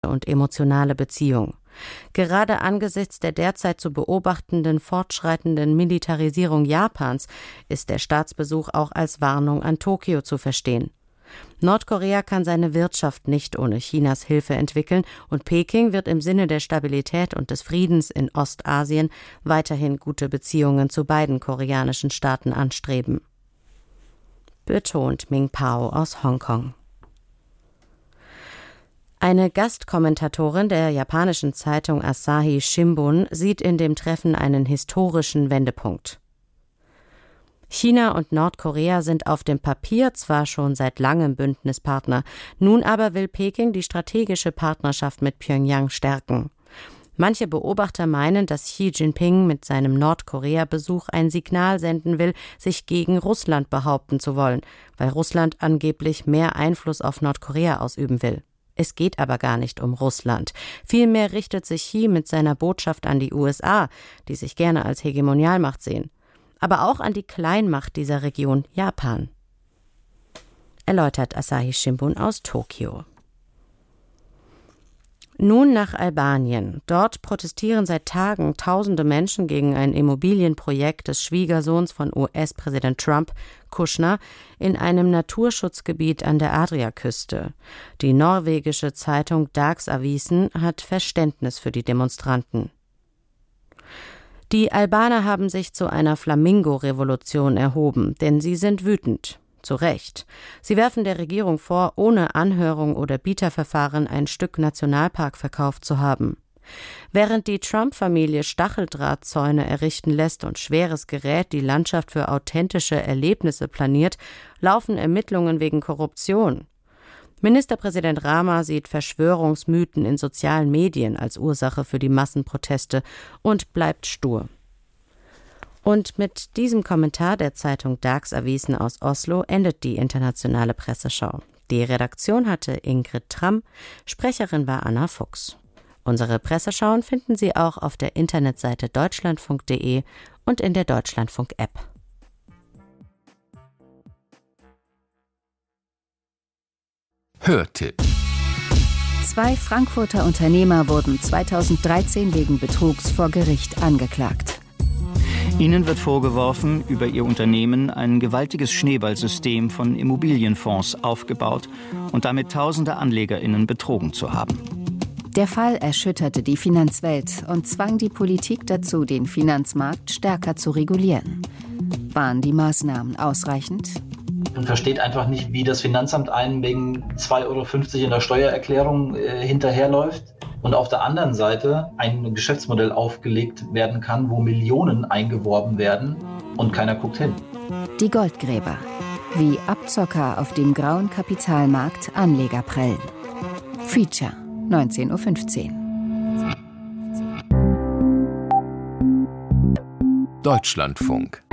und emotionale Beziehung. Gerade angesichts der derzeit zu beobachtenden fortschreitenden Militarisierung Japans ist der Staatsbesuch auch als Warnung an Tokio zu verstehen. Nordkorea kann seine Wirtschaft nicht ohne Chinas Hilfe entwickeln und Peking wird im Sinne der Stabilität und des Friedens in Ostasien weiterhin gute Beziehungen zu beiden koreanischen Staaten anstreben. Betont Ming Pao aus Hongkong. Eine Gastkommentatorin der japanischen Zeitung Asahi Shimbun sieht in dem Treffen einen historischen Wendepunkt. China und Nordkorea sind auf dem Papier zwar schon seit langem Bündnispartner, nun aber will Peking die strategische Partnerschaft mit Pyongyang stärken. Manche Beobachter meinen, dass Xi Jinping mit seinem Nordkorea-Besuch ein Signal senden will, sich gegen Russland behaupten zu wollen, weil Russland angeblich mehr Einfluss auf Nordkorea ausüben will. Es geht aber gar nicht um Russland. Vielmehr richtet sich Xi mit seiner Botschaft an die USA, die sich gerne als Hegemonialmacht sehen. Aber auch an die Kleinmacht dieser Region, Japan. Erläutert Asahi Shimbun aus Tokio. Nun nach Albanien. Dort protestieren seit Tagen tausende Menschen gegen ein Immobilienprojekt des Schwiegersohns von US-Präsident Trump, Kushner, in einem Naturschutzgebiet an der Adriaküste. Die norwegische Zeitung Dagsavisen hat Verständnis für die Demonstranten. Die Albaner haben sich zu einer Flamingo-Revolution erhoben, denn sie sind wütend. Zu Recht. Sie werfen der Regierung vor, ohne Anhörung oder Bieterverfahren ein Stück Nationalpark verkauft zu haben. Während die Trump-Familie Stacheldrahtzäune errichten lässt und schweres Gerät die Landschaft für authentische Erlebnisse planiert, laufen Ermittlungen wegen Korruption. Ministerpräsident Rama sieht Verschwörungsmythen in sozialen Medien als Ursache für die Massenproteste und bleibt stur. Und mit diesem Kommentar der Zeitung Dagsavisen aus Oslo endet die internationale Presseschau. Die Redaktion hatte Ingrid Tramm, Sprecherin war Anna Fuchs. Unsere Presseschauen finden Sie auch auf der Internetseite deutschlandfunk.de und in der Deutschlandfunk-App. Hörtipp. 2 Frankfurter Unternehmer wurden 2013 wegen Betrugs vor Gericht angeklagt. Ihnen wird vorgeworfen, über ihr Unternehmen ein gewaltiges Schneeballsystem von Immobilienfonds aufgebaut und damit tausende AnlegerInnen betrogen zu haben. Der Fall erschütterte die Finanzwelt und zwang die Politik dazu, den Finanzmarkt stärker zu regulieren. Waren die Maßnahmen ausreichend? Man versteht einfach nicht, wie das Finanzamt einen wegen 2,50 € in der Steuererklärung hinterherläuft. Und auf der anderen Seite ein Geschäftsmodell aufgelegt werden kann, wo Millionen eingeworben werden und keiner guckt hin. Die Goldgräber. Wie Abzocker auf dem grauen Kapitalmarkt Anleger prellen. Feature, 19:15 Uhr. Deutschlandfunk.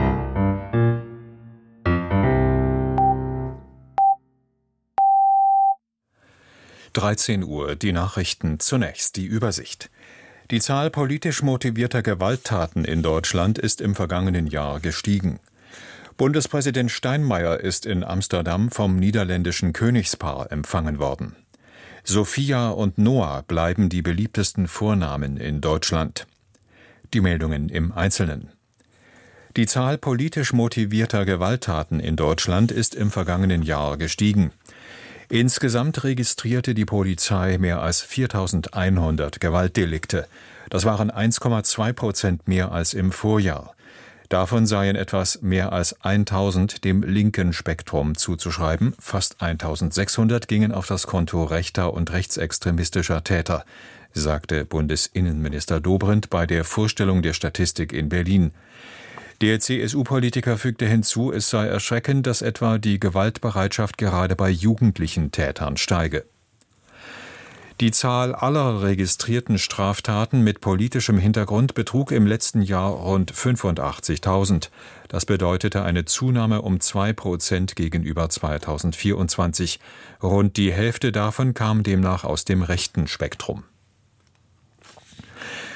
Uhr, die Nachrichten, zunächst die Übersicht. Die Zahl politisch motivierter Gewalttaten in Deutschland ist im vergangenen Jahr gestiegen. Bundespräsident Steinmeier ist in Amsterdam vom niederländischen Königspaar empfangen worden. Sophia und Noah bleiben die beliebtesten Vornamen in Deutschland. Die Meldungen im Einzelnen. Die Zahl politisch motivierter Gewalttaten in Deutschland ist im vergangenen Jahr gestiegen. Insgesamt registrierte die Polizei mehr als 4.100 Gewaltdelikte. Das waren 1,2% mehr als im Vorjahr. Davon seien etwas mehr als 1.000 dem linken Spektrum zuzuschreiben. Fast 1.600 gingen auf das Konto rechter und rechtsextremistischer Täter, sagte Bundesinnenminister Dobrindt bei der Vorstellung der Statistik in Berlin. Der CSU-Politiker fügte hinzu, es sei erschreckend, dass etwa die Gewaltbereitschaft gerade bei jugendlichen Tätern steige. Die Zahl aller registrierten Straftaten mit politischem Hintergrund betrug im letzten Jahr rund 85.000. Das bedeutete eine Zunahme um 2% gegenüber 2024. Rund die Hälfte davon kam demnach aus dem rechten Spektrum.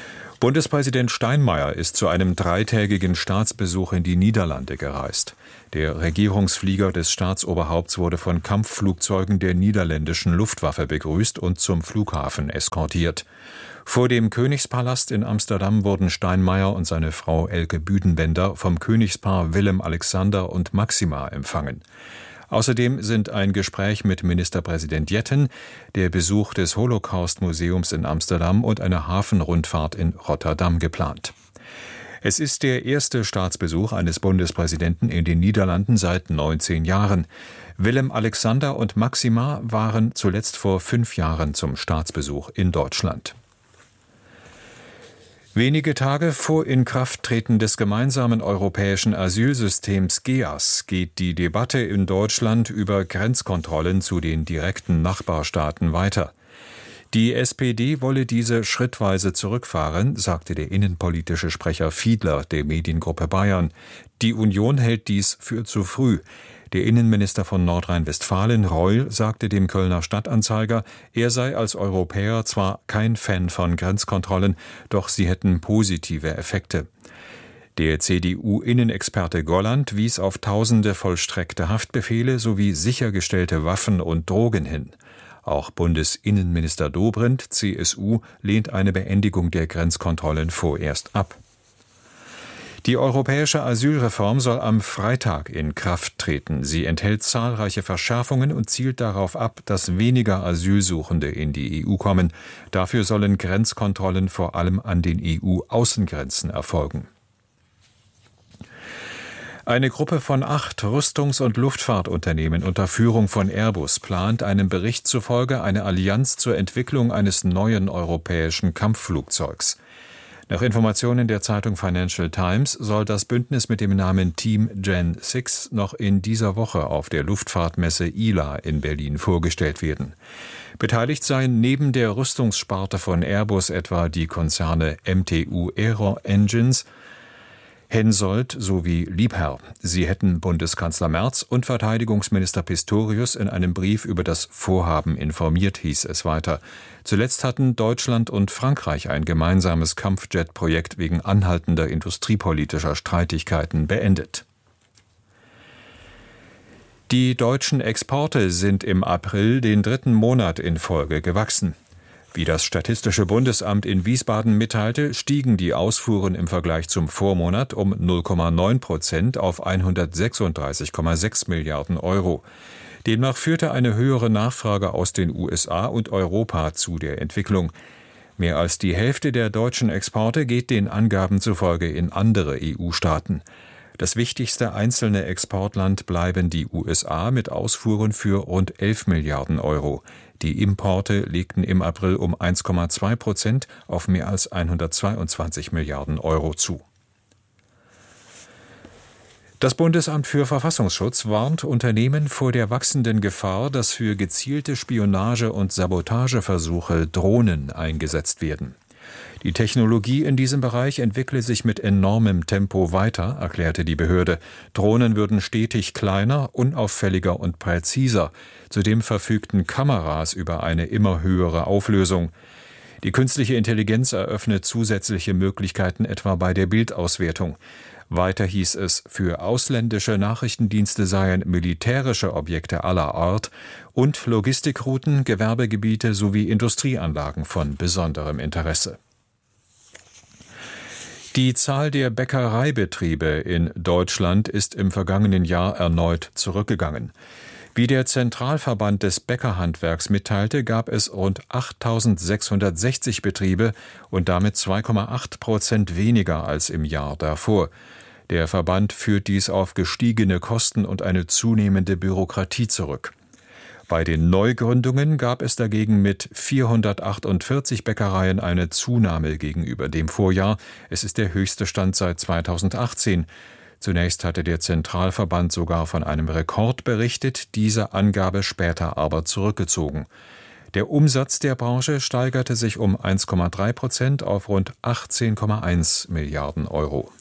Bundespräsident Steinmeier ist zu einem 3-tägigen Staatsbesuch in die Niederlande gereist. Der Regierungsflieger des Staatsoberhaupts wurde von Kampfflugzeugen der niederländischen Luftwaffe begrüßt und zum Flughafen eskortiert. Vor dem Königspalast in Amsterdam wurden Steinmeier und seine Frau Elke Büdenbender vom Königspaar Willem-Alexander und Máxima empfangen. Außerdem sind ein Gespräch mit Ministerpräsident Jetten, der Besuch des Holocaust-Museums in Amsterdam und eine Hafenrundfahrt in Rotterdam geplant. Es ist der erste Staatsbesuch eines Bundespräsidenten in den Niederlanden seit 19 Jahren. Willem-Alexander und Máxima waren zuletzt vor 5 Jahren zum Staatsbesuch in Deutschland. Wenige Tage vor Inkrafttreten des gemeinsamen europäischen Asylsystems GEAS geht die Debatte in Deutschland über Grenzkontrollen zu den direkten Nachbarstaaten weiter. Die SPD wolle diese schrittweise zurückfahren, sagte der innenpolitische Sprecher Fiedler der Mediengruppe Bayern. Die Union hält dies für zu früh. Der Innenminister von Nordrhein-Westfalen, Reul, sagte dem Kölner Stadtanzeiger, er sei als Europäer zwar kein Fan von Grenzkontrollen, doch sie hätten positive Effekte. Der CDU-Innenexperte Golland wies auf tausende vollstreckte Haftbefehle sowie sichergestellte Waffen und Drogen hin. Auch Bundesinnenminister Dobrindt, CSU, lehnt eine Beendigung der Grenzkontrollen vorerst ab. Die europäische Asylreform soll am Freitag in Kraft treten. Sie enthält zahlreiche Verschärfungen und zielt darauf ab, dass weniger Asylsuchende in die EU kommen. Dafür sollen Grenzkontrollen vor allem an den EU-Außengrenzen erfolgen. Eine Gruppe von 8 Rüstungs- und Luftfahrtunternehmen unter Führung von Airbus plant einem Bericht zufolge eine Allianz zur Entwicklung eines neuen europäischen Kampfflugzeugs. Nach Informationen der Zeitung Financial Times soll das Bündnis mit dem Namen Team Gen 6 noch in dieser Woche auf der Luftfahrtmesse ILA in Berlin vorgestellt werden. Beteiligt seien neben der Rüstungssparte von Airbus etwa die Konzerne MTU Aero Engines, Hensoldt sowie Liebherr. Sie hätten Bundeskanzler Merz und Verteidigungsminister Pistorius in einem Brief über das Vorhaben informiert, hieß es weiter. Zuletzt hatten Deutschland und Frankreich ein gemeinsames Kampfjet-Projekt wegen anhaltender industriepolitischer Streitigkeiten beendet. Die deutschen Exporte sind im April den 3. Monat in Folge gewachsen. Wie das Statistische Bundesamt in Wiesbaden mitteilte, stiegen die Ausfuhren im Vergleich zum Vormonat um 0,9% auf 136,6 Milliarden Euro. Demnach führte eine höhere Nachfrage aus den USA und Europa zu der Entwicklung. Mehr als die Hälfte der deutschen Exporte geht den Angaben zufolge in andere EU-Staaten. Das wichtigste einzelne Exportland bleiben die USA mit Ausfuhren für rund 11 Milliarden Euro. Die Importe legten im April um 1,2% auf mehr als 122 Milliarden Euro zu. Das Bundesamt für Verfassungsschutz warnt Unternehmen vor der wachsenden Gefahr, dass für gezielte Spionage- und Sabotageversuche Drohnen eingesetzt werden. Die Technologie in diesem Bereich entwickle sich mit enormem Tempo weiter, erklärte die Behörde. Drohnen würden stetig kleiner, unauffälliger und präziser. Zudem verfügten Kameras über eine immer höhere Auflösung. Die künstliche Intelligenz eröffnet zusätzliche Möglichkeiten etwa bei der Bildauswertung. Weiter hieß es, für ausländische Nachrichtendienste seien militärische Objekte aller Art und Logistikrouten, Gewerbegebiete sowie Industrieanlagen von besonderem Interesse. Die Zahl der Bäckereibetriebe in Deutschland ist im vergangenen Jahr erneut zurückgegangen. Wie der Zentralverband des Bäckerhandwerks mitteilte, gab es rund 8.660 Betriebe und damit 2,8% weniger als im Jahr davor. Der Verband führt dies auf gestiegene Kosten und eine zunehmende Bürokratie zurück. Bei den Neugründungen gab es dagegen mit 448 Bäckereien eine Zunahme gegenüber dem Vorjahr. Es ist der höchste Stand seit 2018. Zunächst hatte der Zentralverband sogar von einem Rekord berichtet, diese Angabe später aber zurückgezogen. Der Umsatz der Branche steigerte sich um 1,3% auf rund 18,1 Milliarden Euro.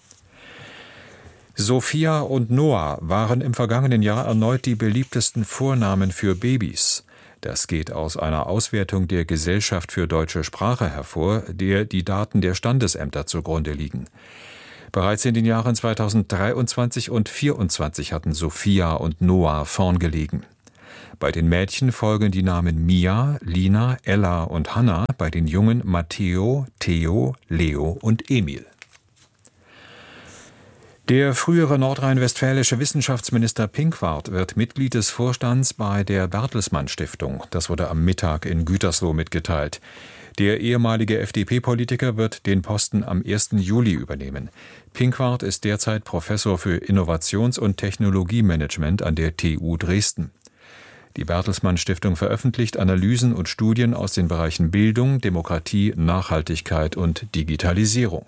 Sophia und Noah waren im vergangenen Jahr erneut die beliebtesten Vornamen für Babys. Das geht aus einer Auswertung der Gesellschaft für deutsche Sprache hervor, der die Daten der Standesämter zugrunde liegen. Bereits in den Jahren 2023 und 2024 hatten Sophia und Noah vorn gelegen. Bei den Mädchen folgen die Namen Mia, Lina, Ella und Hanna, bei den Jungen Matteo, Theo, Leo und Emil. Der frühere nordrhein-westfälische Wissenschaftsminister Pinkwart wird Mitglied des Vorstands bei der Bertelsmann Stiftung. Das wurde am Mittag in Gütersloh mitgeteilt. Der ehemalige FDP-Politiker wird den Posten am 1. Juli übernehmen. Pinkwart ist derzeit Professor für Innovations- und Technologiemanagement an der TU Dresden. Die Bertelsmann Stiftung veröffentlicht Analysen und Studien aus den Bereichen Bildung, Demokratie, Nachhaltigkeit und Digitalisierung.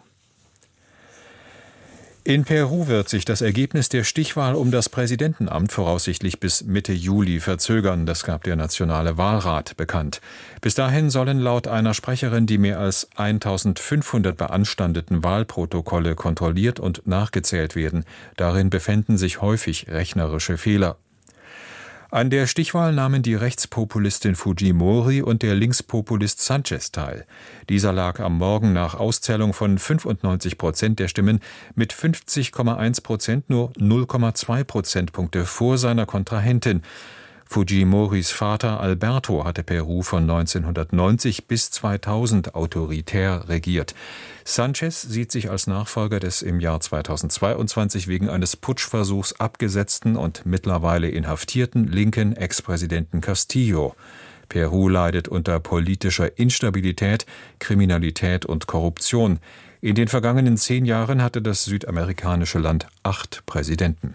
In Peru wird sich das Ergebnis der Stichwahl um das Präsidentenamt voraussichtlich bis Mitte Juli verzögern, das gab der Nationale Wahlrat bekannt. Bis dahin sollen laut einer Sprecherin die mehr als 1500 beanstandeten Wahlprotokolle kontrolliert und nachgezählt werden. Darin befänden sich häufig rechnerische Fehler. An der Stichwahl nahmen die Rechtspopulistin Fujimori und der Linkspopulist Sanchez teil. Dieser lag am Morgen nach Auszählung von 95% der Stimmen mit 50,1% nur 0,2 Prozentpunkte vor seiner Kontrahentin. Fujimoris Vater Alberto hatte Peru von 1990 bis 2000 autoritär regiert. Sanchez sieht sich als Nachfolger des im Jahr 2022 wegen eines Putschversuchs abgesetzten und mittlerweile inhaftierten linken Ex-Präsidenten Castillo. Peru leidet unter politischer Instabilität, Kriminalität und Korruption. In den vergangenen 10 Jahren hatte das südamerikanische Land 8 Präsidenten.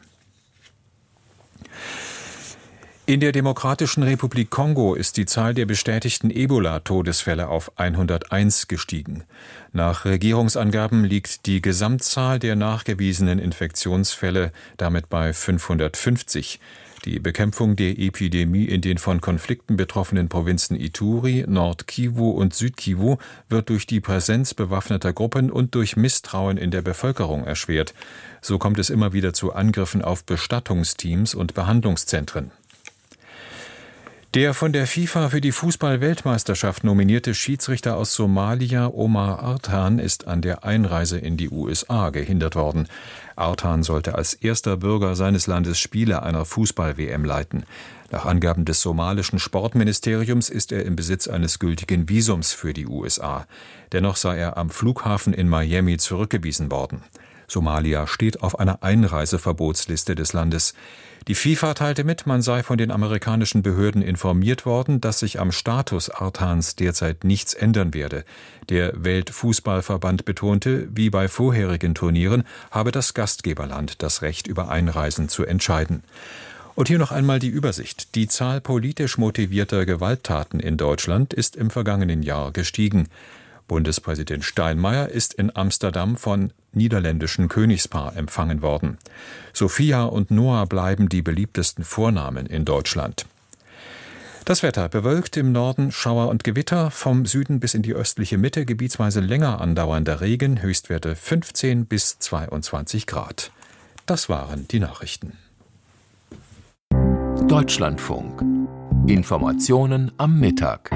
In der Demokratischen Republik Kongo ist die Zahl der bestätigten Ebola-Todesfälle auf 101 gestiegen. Nach Regierungsangaben liegt die Gesamtzahl der nachgewiesenen Infektionsfälle damit bei 550. Die Bekämpfung der Epidemie in den von Konflikten betroffenen Provinzen Ituri, Nord-Kivu und Süd-Kivu wird durch die Präsenz bewaffneter Gruppen und durch Misstrauen in der Bevölkerung erschwert. So kommt es immer wieder zu Angriffen auf Bestattungsteams und Behandlungszentren. Der von der FIFA für die Fußball-Weltmeisterschaft nominierte Schiedsrichter aus Somalia Omar Artan ist an der Einreise in die USA gehindert worden. Artan sollte als erster Bürger seines Landes Spiele einer Fußball-WM leiten. Nach Angaben des somalischen Sportministeriums ist er im Besitz eines gültigen Visums für die USA. Dennoch sei er am Flughafen in Miami zurückgewiesen worden. Somalia steht auf einer Einreiseverbotsliste des Landes. Die FIFA teilte mit, man sei von den amerikanischen Behörden informiert worden, dass sich am Status Artans derzeit nichts ändern werde. Der Weltfußballverband betonte, wie bei vorherigen Turnieren habe das Gastgeberland das Recht, über Einreisen zu entscheiden. Und hier noch einmal die Übersicht. Die Zahl politisch motivierter Gewalttaten in Deutschland ist im vergangenen Jahr gestiegen. Bundespräsident Steinmeier ist in Amsterdam von niederländischen Königspaar empfangen worden. Sophia und Noah bleiben die beliebtesten Vornamen in Deutschland. Das Wetter: bewölkt, im Norden Schauer und Gewitter, vom Süden bis in die östliche Mitte gebietsweise länger andauernder Regen, Höchstwerte 15 bis 22 Grad. Das waren die Nachrichten. Deutschlandfunk. Informationen am Mittag.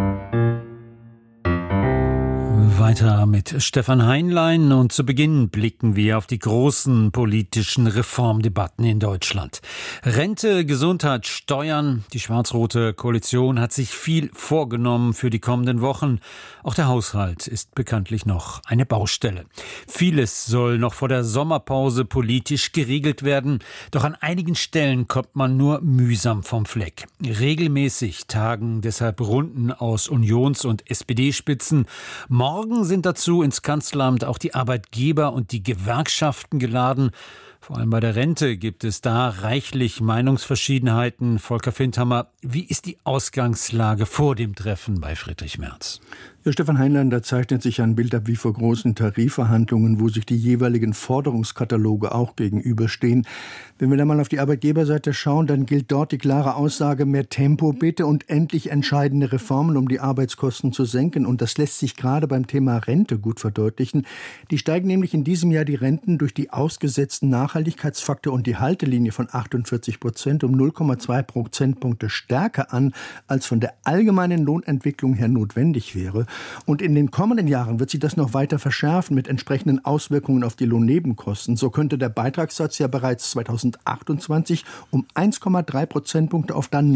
Weiter mit Stefan Heinlein, und zu Beginn blicken wir auf die großen politischen Reformdebatten in Deutschland. Rente, Gesundheit, Steuern. Die schwarz-rote Koalition hat sich viel vorgenommen für die kommenden Wochen. Auch der Haushalt ist bekanntlich noch eine Baustelle. Vieles soll noch vor der Sommerpause politisch geregelt werden, doch an einigen Stellen kommt man nur mühsam vom Fleck. Regelmäßig tagen deshalb Runden aus Unions- und SPD-Spitzen. Morgen sind dazu ins Kanzleramt auch die Arbeitgeber und die Gewerkschaften geladen. Vor allem bei der Rente gibt es da reichlich Meinungsverschiedenheiten. Volker Findhammer, wie ist die Ausgangslage vor dem Treffen bei Friedrich Merz? Ja, Stefan Heinlein, da zeichnet sich ein Bild ab wie vor großen Tarifverhandlungen, wo sich die jeweiligen Forderungskataloge auch gegenüberstehen. Wenn wir da mal auf die Arbeitgeberseite schauen, dann gilt dort die klare Aussage: mehr Tempo bitte und endlich entscheidende Reformen, um die Arbeitskosten zu senken. Und das lässt sich gerade beim Thema Rente gut verdeutlichen. Die steigen nämlich in diesem Jahr die Renten durch die ausgesetzten Nachlasszahlungen Nachhaltigkeitsfaktor und die Haltelinie von 48% um 0,2 Prozentpunkte stärker an, als von der allgemeinen Lohnentwicklung her notwendig wäre. Und in den kommenden Jahren wird sich das noch weiter verschärfen mit entsprechenden Auswirkungen auf die Lohnnebenkosten. So könnte der Beitragssatz ja bereits 2028 um 1,3 Prozentpunkte auf dann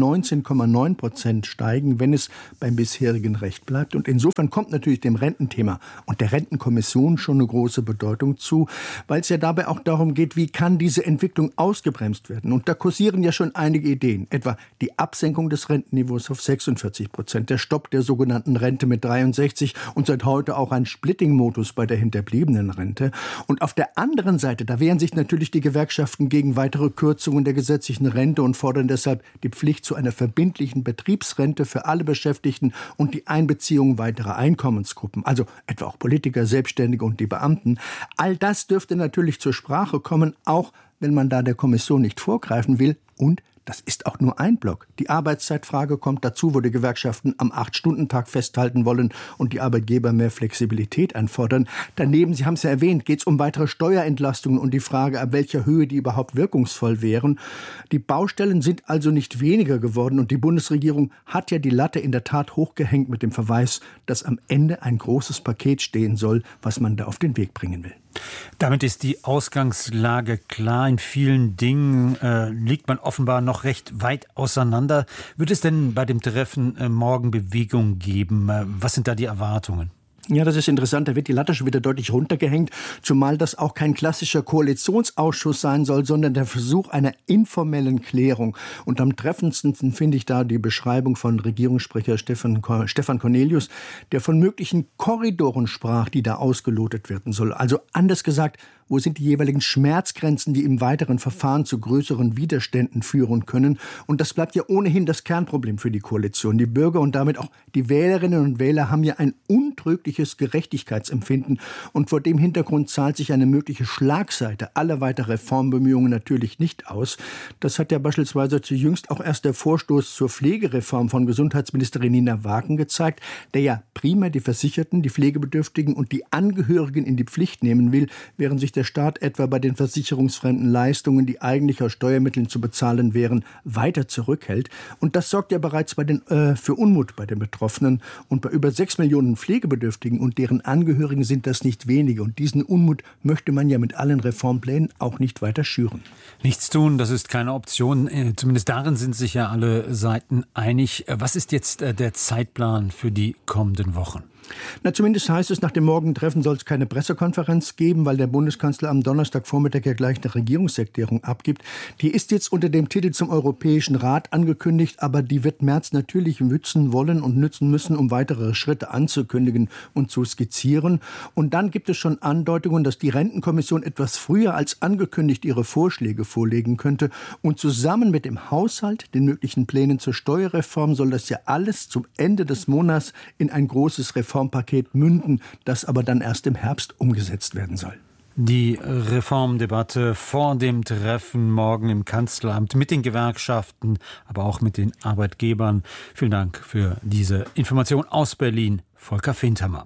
19,9% steigen, wenn es beim bisherigen Recht bleibt. Und insofern kommt natürlich dem Rententhema und der Rentenkommission schon eine große Bedeutung zu, weil es ja dabei auch darum geht, wie kann diese Entwicklung ausgebremst werden. Und da kursieren ja schon einige Ideen, etwa die Absenkung des Rentenniveaus auf 46%, der Stopp der sogenannten Rente mit 63 und seit heute auch ein Splitting-Modus bei der hinterbliebenen Rente. Und auf der anderen Seite, da wehren sich natürlich die Gewerkschaften gegen weitere Kürzungen der gesetzlichen Rente und fordern deshalb die Pflicht zu einer verbindlichen Betriebsrente für alle Beschäftigten und die Einbeziehung weiterer Einkommensgruppen, also etwa auch Politiker, Selbstständige und die Beamten. All das dürfte natürlich zur Sprache kommen, auch wenn man da der Kommission nicht vorgreifen will. Und das ist auch nur ein Block. Die Arbeitszeitfrage kommt dazu, wo die Gewerkschaften am 8-Stunden-Tag festhalten wollen und die Arbeitgeber mehr Flexibilität einfordern. Daneben, Sie haben es ja erwähnt, geht es um weitere Steuerentlastungen und die Frage, ab welcher Höhe die überhaupt wirkungsvoll wären. Die Baustellen sind also nicht weniger geworden und die Bundesregierung hat ja die Latte in der Tat hochgehängt mit dem Verweis, dass am Ende ein großes Paket stehen soll, was man da auf den Weg bringen will. Damit ist die Ausgangslage klar. In vielen Dingen liegt man offenbar noch recht weit auseinander. Wird es denn bei dem Treffen morgen Bewegung geben? Was sind da die Erwartungen? Ja, das ist interessant. Da wird die Latte schon wieder deutlich runtergehängt, zumal das auch kein klassischer Koalitionsausschuss sein soll, sondern der Versuch einer informellen Klärung. Und am treffendsten finde ich da die Beschreibung von Regierungssprecher Stefan Cornelius, der von möglichen Korridoren sprach, die da ausgelotet werden soll. Also anders gesagt, wo sind die jeweiligen Schmerzgrenzen, die im weiteren Verfahren zu größeren Widerständen führen können? Und das bleibt ja ohnehin das Kernproblem für die Koalition. Die Bürger und damit auch die Wählerinnen und Wähler haben ja ein untrügliches Gerechtigkeitsempfinden. Und vor dem Hintergrund zahlt sich eine mögliche Schlagseite aller weiteren Reformbemühungen natürlich nicht aus. Das hat ja beispielsweise jüngst auch erst der Vorstoß zur Pflegereform von Gesundheitsministerin Nina Wagen gezeigt, der ja primär die Versicherten, die Pflegebedürftigen und die Angehörigen in die Pflicht nehmen will, während sich der Staat etwa bei den versicherungsfremden Leistungen, die eigentlich aus Steuermitteln zu bezahlen wären, weiter zurückhält. Und das sorgt ja bereits für Unmut bei den Betroffenen. Und bei über 6 Millionen Pflegebedürftigen und deren Angehörigen sind das nicht wenige. Und diesen Unmut möchte man ja mit allen Reformplänen auch nicht weiter schüren. Nichts tun, das ist keine Option. Zumindest darin sind sich ja alle Seiten einig. Was ist jetzt der Zeitplan für die kommenden Wochen? Na, zumindest heißt es, nach dem Morgentreffen soll es keine Pressekonferenz geben, weil der Bundeskanzler am Donnerstagvormittag ja gleich eine Regierungserklärung abgibt. Die ist jetzt unter dem Titel zum Europäischen Rat angekündigt, aber die wird Merz natürlich nützen wollen und nützen müssen, um weitere Schritte anzukündigen und zu skizzieren. Und dann gibt es schon Andeutungen, dass die Rentenkommission etwas früher als angekündigt ihre Vorschläge vorlegen könnte. Und zusammen mit dem Haushalt, den möglichen Plänen zur Steuerreform, soll das ja alles zum Ende des Monats in ein großes Reformpaket münden, das aber dann erst im Herbst umgesetzt werden soll. Die Reformdebatte vor dem Treffen morgen im Kanzleramt mit den Gewerkschaften, aber auch mit den Arbeitgebern. Vielen Dank für diese Information aus Berlin, Volker Fintermer.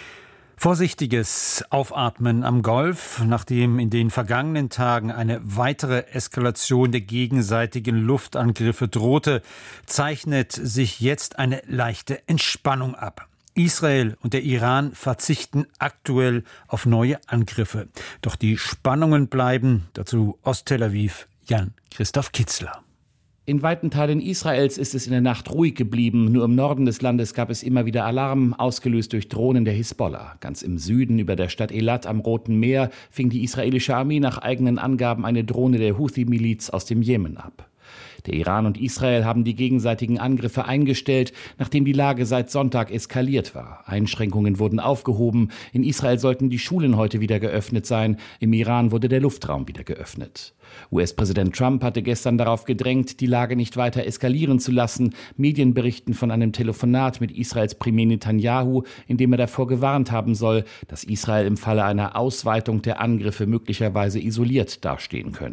Vorsichtiges Aufatmen am Golf, nachdem in den vergangenen Tagen eine weitere Eskalation der gegenseitigen Luftangriffe drohte, zeichnet sich jetzt eine leichte Entspannung ab. Israel und der Iran verzichten aktuell auf neue Angriffe. Doch die Spannungen bleiben. Dazu aus Tel Aviv Jan-Christoph Kitzler. In weiten Teilen Israels ist es in der Nacht ruhig geblieben. Nur im Norden des Landes gab es immer wieder Alarm, ausgelöst durch Drohnen der Hisbollah. Ganz im Süden, über der Stadt Eilat am Roten Meer, fing die israelische Armee nach eigenen Angaben eine Drohne der Houthi-Miliz aus dem Jemen ab. Der Iran und Israel haben die gegenseitigen Angriffe eingestellt, nachdem die Lage seit Sonntag eskaliert war. Einschränkungen wurden aufgehoben. In Israel sollten die Schulen heute wieder geöffnet sein. Im Iran wurde der Luftraum wieder geöffnet. US-Präsident Trump hatte gestern darauf gedrängt, die Lage nicht weiter eskalieren zu lassen. Medien berichten von einem Telefonat mit Israels Premier Netanyahu, in dem er davor gewarnt haben soll, dass Israel im Falle einer Ausweitung der Angriffe möglicherweise isoliert dastehen könnte.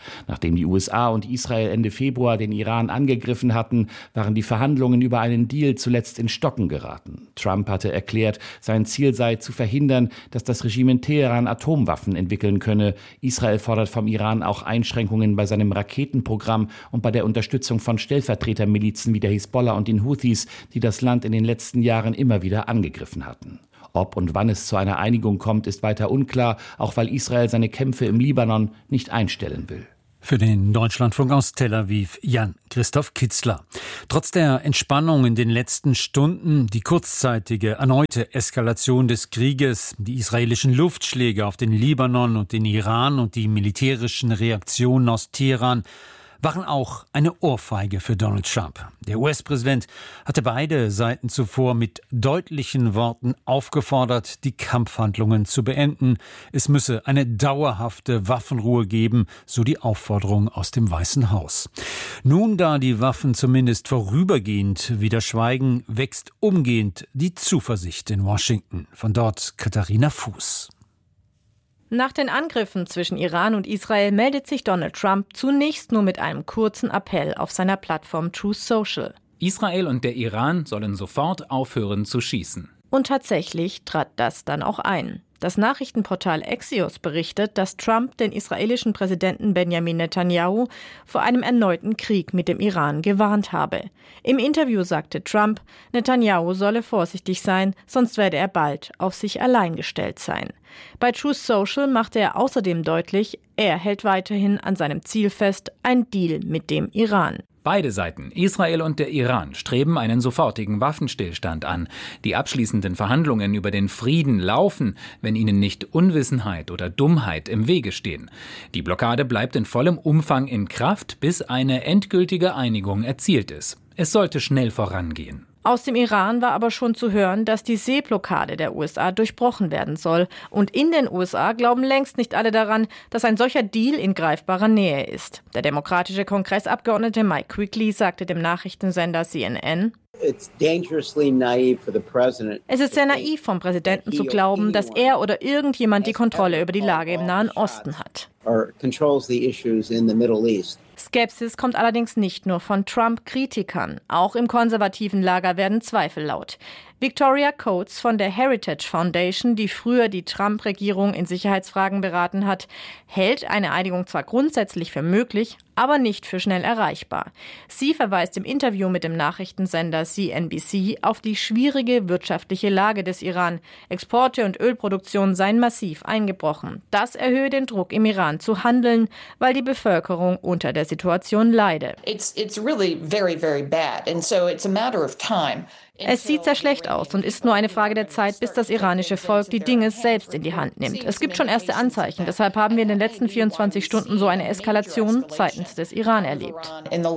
Nachdem die USA und Israel Ende Februar den Iran angegriffen hatten, waren die Verhandlungen über einen Deal zuletzt in Stocken geraten. Trump hatte erklärt, sein Ziel sei zu verhindern, dass das Regime in Teheran Atomwaffen entwickeln könne. Israel fordert vom Iran auch Einschränkungen bei seinem Raketenprogramm und bei der Unterstützung von Stellvertretermilizen wie der Hisbollah und den Houthis, die das Land in den letzten Jahren immer wieder angegriffen hatten. Ob und wann es zu einer Einigung kommt, ist weiter unklar, auch weil Israel seine Kämpfe im Libanon nicht einstellen will. Für den Deutschlandfunk aus Tel Aviv, Jan-Christoph Kitzler. Trotz der Entspannung in den letzten Stunden, die kurzzeitige erneute Eskalation des Krieges, die israelischen Luftschläge auf den Libanon und den Iran und die militärischen Reaktionen aus Teheran waren auch eine Ohrfeige für Donald Trump. Der US-Präsident hatte beide Seiten zuvor mit deutlichen Worten aufgefordert, die Kampfhandlungen zu beenden. Es müsse eine dauerhafte Waffenruhe geben, so die Aufforderung aus dem Weißen Haus. Nun, da die Waffen zumindest vorübergehend wieder schweigen, wächst umgehend die Zuversicht in Washington. Von dort Katharina Fuß. Nach den Angriffen zwischen Iran und Israel meldet sich Donald Trump zunächst nur mit einem kurzen Appell auf seiner Plattform Truth Social. Israel und der Iran sollen sofort aufhören zu schießen. Und tatsächlich trat das dann auch ein. Das Nachrichtenportal Axios berichtet, dass Trump den israelischen Präsidenten Benjamin Netanyahu vor einem erneuten Krieg mit dem Iran gewarnt habe. Im Interview sagte Trump, Netanyahu solle vorsichtig sein, sonst werde er bald auf sich allein gestellt sein. Bei Truth Social machte er außerdem deutlich, er hält weiterhin an seinem Ziel fest, ein Deal mit dem Iran. Beide Seiten, Israel und der Iran, streben einen sofortigen Waffenstillstand an. Die abschließenden Verhandlungen über den Frieden laufen, wenn ihnen nicht Unwissenheit oder Dummheit im Wege stehen. Die Blockade bleibt in vollem Umfang in Kraft, bis eine endgültige Einigung erzielt ist. Es sollte schnell vorangehen. Aus dem Iran war aber schon zu hören, dass die Seeblockade der USA durchbrochen werden soll. Und in den USA glauben längst nicht alle daran, dass ein solcher Deal in greifbarer Nähe ist. Der demokratische Kongressabgeordnete Mike Quigley sagte dem Nachrichtensender CNN: Es ist sehr naiv vom Präsidenten zu glauben, dass er oder irgendjemand die Kontrolle über die Lage im Nahen Osten hat. Skepsis kommt allerdings nicht nur von Trump-Kritikern. Auch im konservativen Lager werden Zweifel laut. Victoria Coates von der Heritage Foundation, die früher die Trump-Regierung in Sicherheitsfragen beraten hat, hält eine Einigung zwar grundsätzlich für möglich, aber nicht für schnell erreichbar. Sie verweist im Interview mit dem Nachrichtensender CNBC auf die schwierige wirtschaftliche Lage des Iran. Exporte und Ölproduktion seien massiv eingebrochen. Das erhöhe den Druck im Iran zu handeln, weil die Bevölkerung unter der Situation leide. It's really very, very bad. And so it's a matter of time. Es sieht sehr schlecht aus und ist nur eine Frage der Zeit, bis das iranische Volk die Dinge selbst in die Hand nimmt. Es gibt schon erste Anzeichen. Deshalb haben wir in den letzten 24 Stunden so eine Eskalation seitens des Iran erlebt.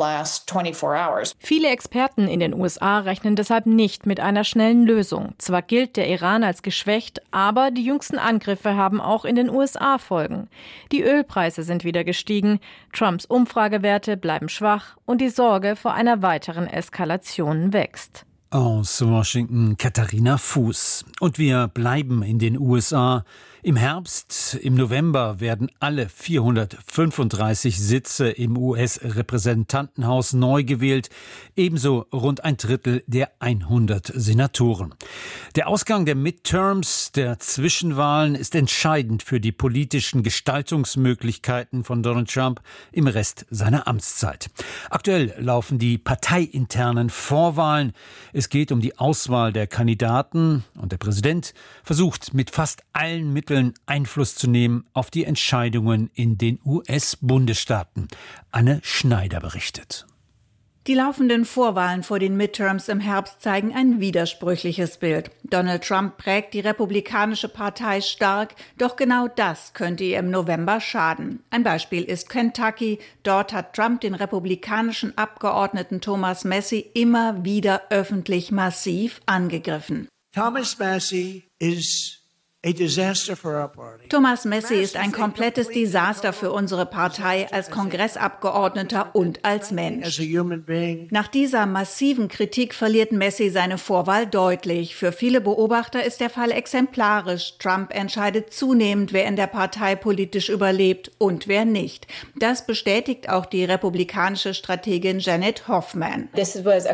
Viele Experten in den USA rechnen deshalb nicht mit einer schnellen Lösung. Zwar gilt der Iran als geschwächt, aber die jüngsten Angriffe haben auch in den USA Folgen. Die Ölpreise sind wieder gestiegen, Trumps Umfragewerte bleiben schwach und die Sorge vor einer weiteren Eskalation wächst. Aus Washington Katharina Fuß. Und wir bleiben in den USA. Im Herbst, im November werden alle 435 Sitze im US-Repräsentantenhaus neu gewählt, ebenso rund ein Drittel der 100 Senatoren. Der Ausgang der Midterms, der Zwischenwahlen, ist entscheidend für die politischen Gestaltungsmöglichkeiten von Donald Trump im Rest seiner Amtszeit. Aktuell laufen die parteiinternen Vorwahlen. Es geht um die Auswahl der Kandidaten und der Präsident versucht mit fast allen Mitteln Einfluss zu nehmen auf die Entscheidungen in den US-Bundesstaaten. Anne Schneider berichtet. Die laufenden Vorwahlen vor den Midterms im Herbst zeigen ein widersprüchliches Bild. Donald Trump prägt die Republikanische Partei stark, doch genau das könnte ihr im November schaden. Ein Beispiel ist Kentucky. Dort hat Trump den republikanischen Abgeordneten Thomas Massie immer wieder öffentlich massiv angegriffen. Thomas Massie is Thomas Massie ist ein komplettes Desaster für unsere Partei als Kongressabgeordneter und als Mensch. Nach dieser massiven Kritik verliert Massie seine Vorwahl deutlich. Für viele Beobachter ist der Fall exemplarisch. Trump entscheidet zunehmend, wer in der Partei politisch überlebt und wer nicht. Das bestätigt auch die republikanische Strategin Janet Hoffman. Das war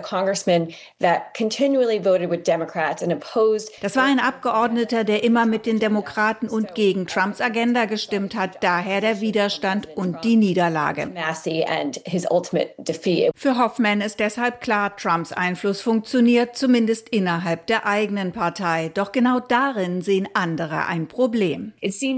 ein Abgeordneter, der immer mit den Demokraten und gegen Trumps Agenda gestimmt hat, daher der Widerstand und die Niederlage. Für Hoffman ist deshalb klar, Trumps Einfluss funktioniert, zumindest innerhalb der eigenen Partei. Doch genau darin sehen andere ein Problem.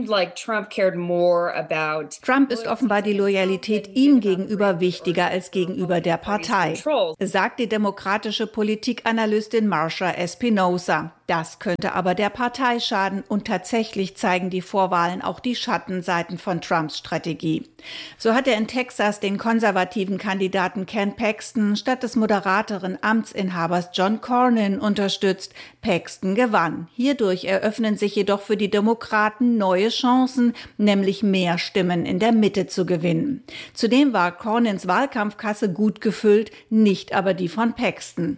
Trump ist offenbar die Loyalität ihm gegenüber wichtiger als gegenüber der Partei, sagt die demokratische Politikanalystin Marsha Espinosa. Das könnte aber der Partei schaden und tatsächlich zeigen die Vorwahlen auch die Schattenseiten von Trumps Strategie. So hat er in Texas den konservativen Kandidaten Ken Paxton statt des moderateren Amtsinhabers John Cornyn unterstützt. Paxton gewann. Hierdurch eröffnen sich jedoch für die Demokraten neue Chancen, nämlich mehr Stimmen in der Mitte zu gewinnen. Zudem war Cornyns Wahlkampfkasse gut gefüllt, nicht aber die von Paxton.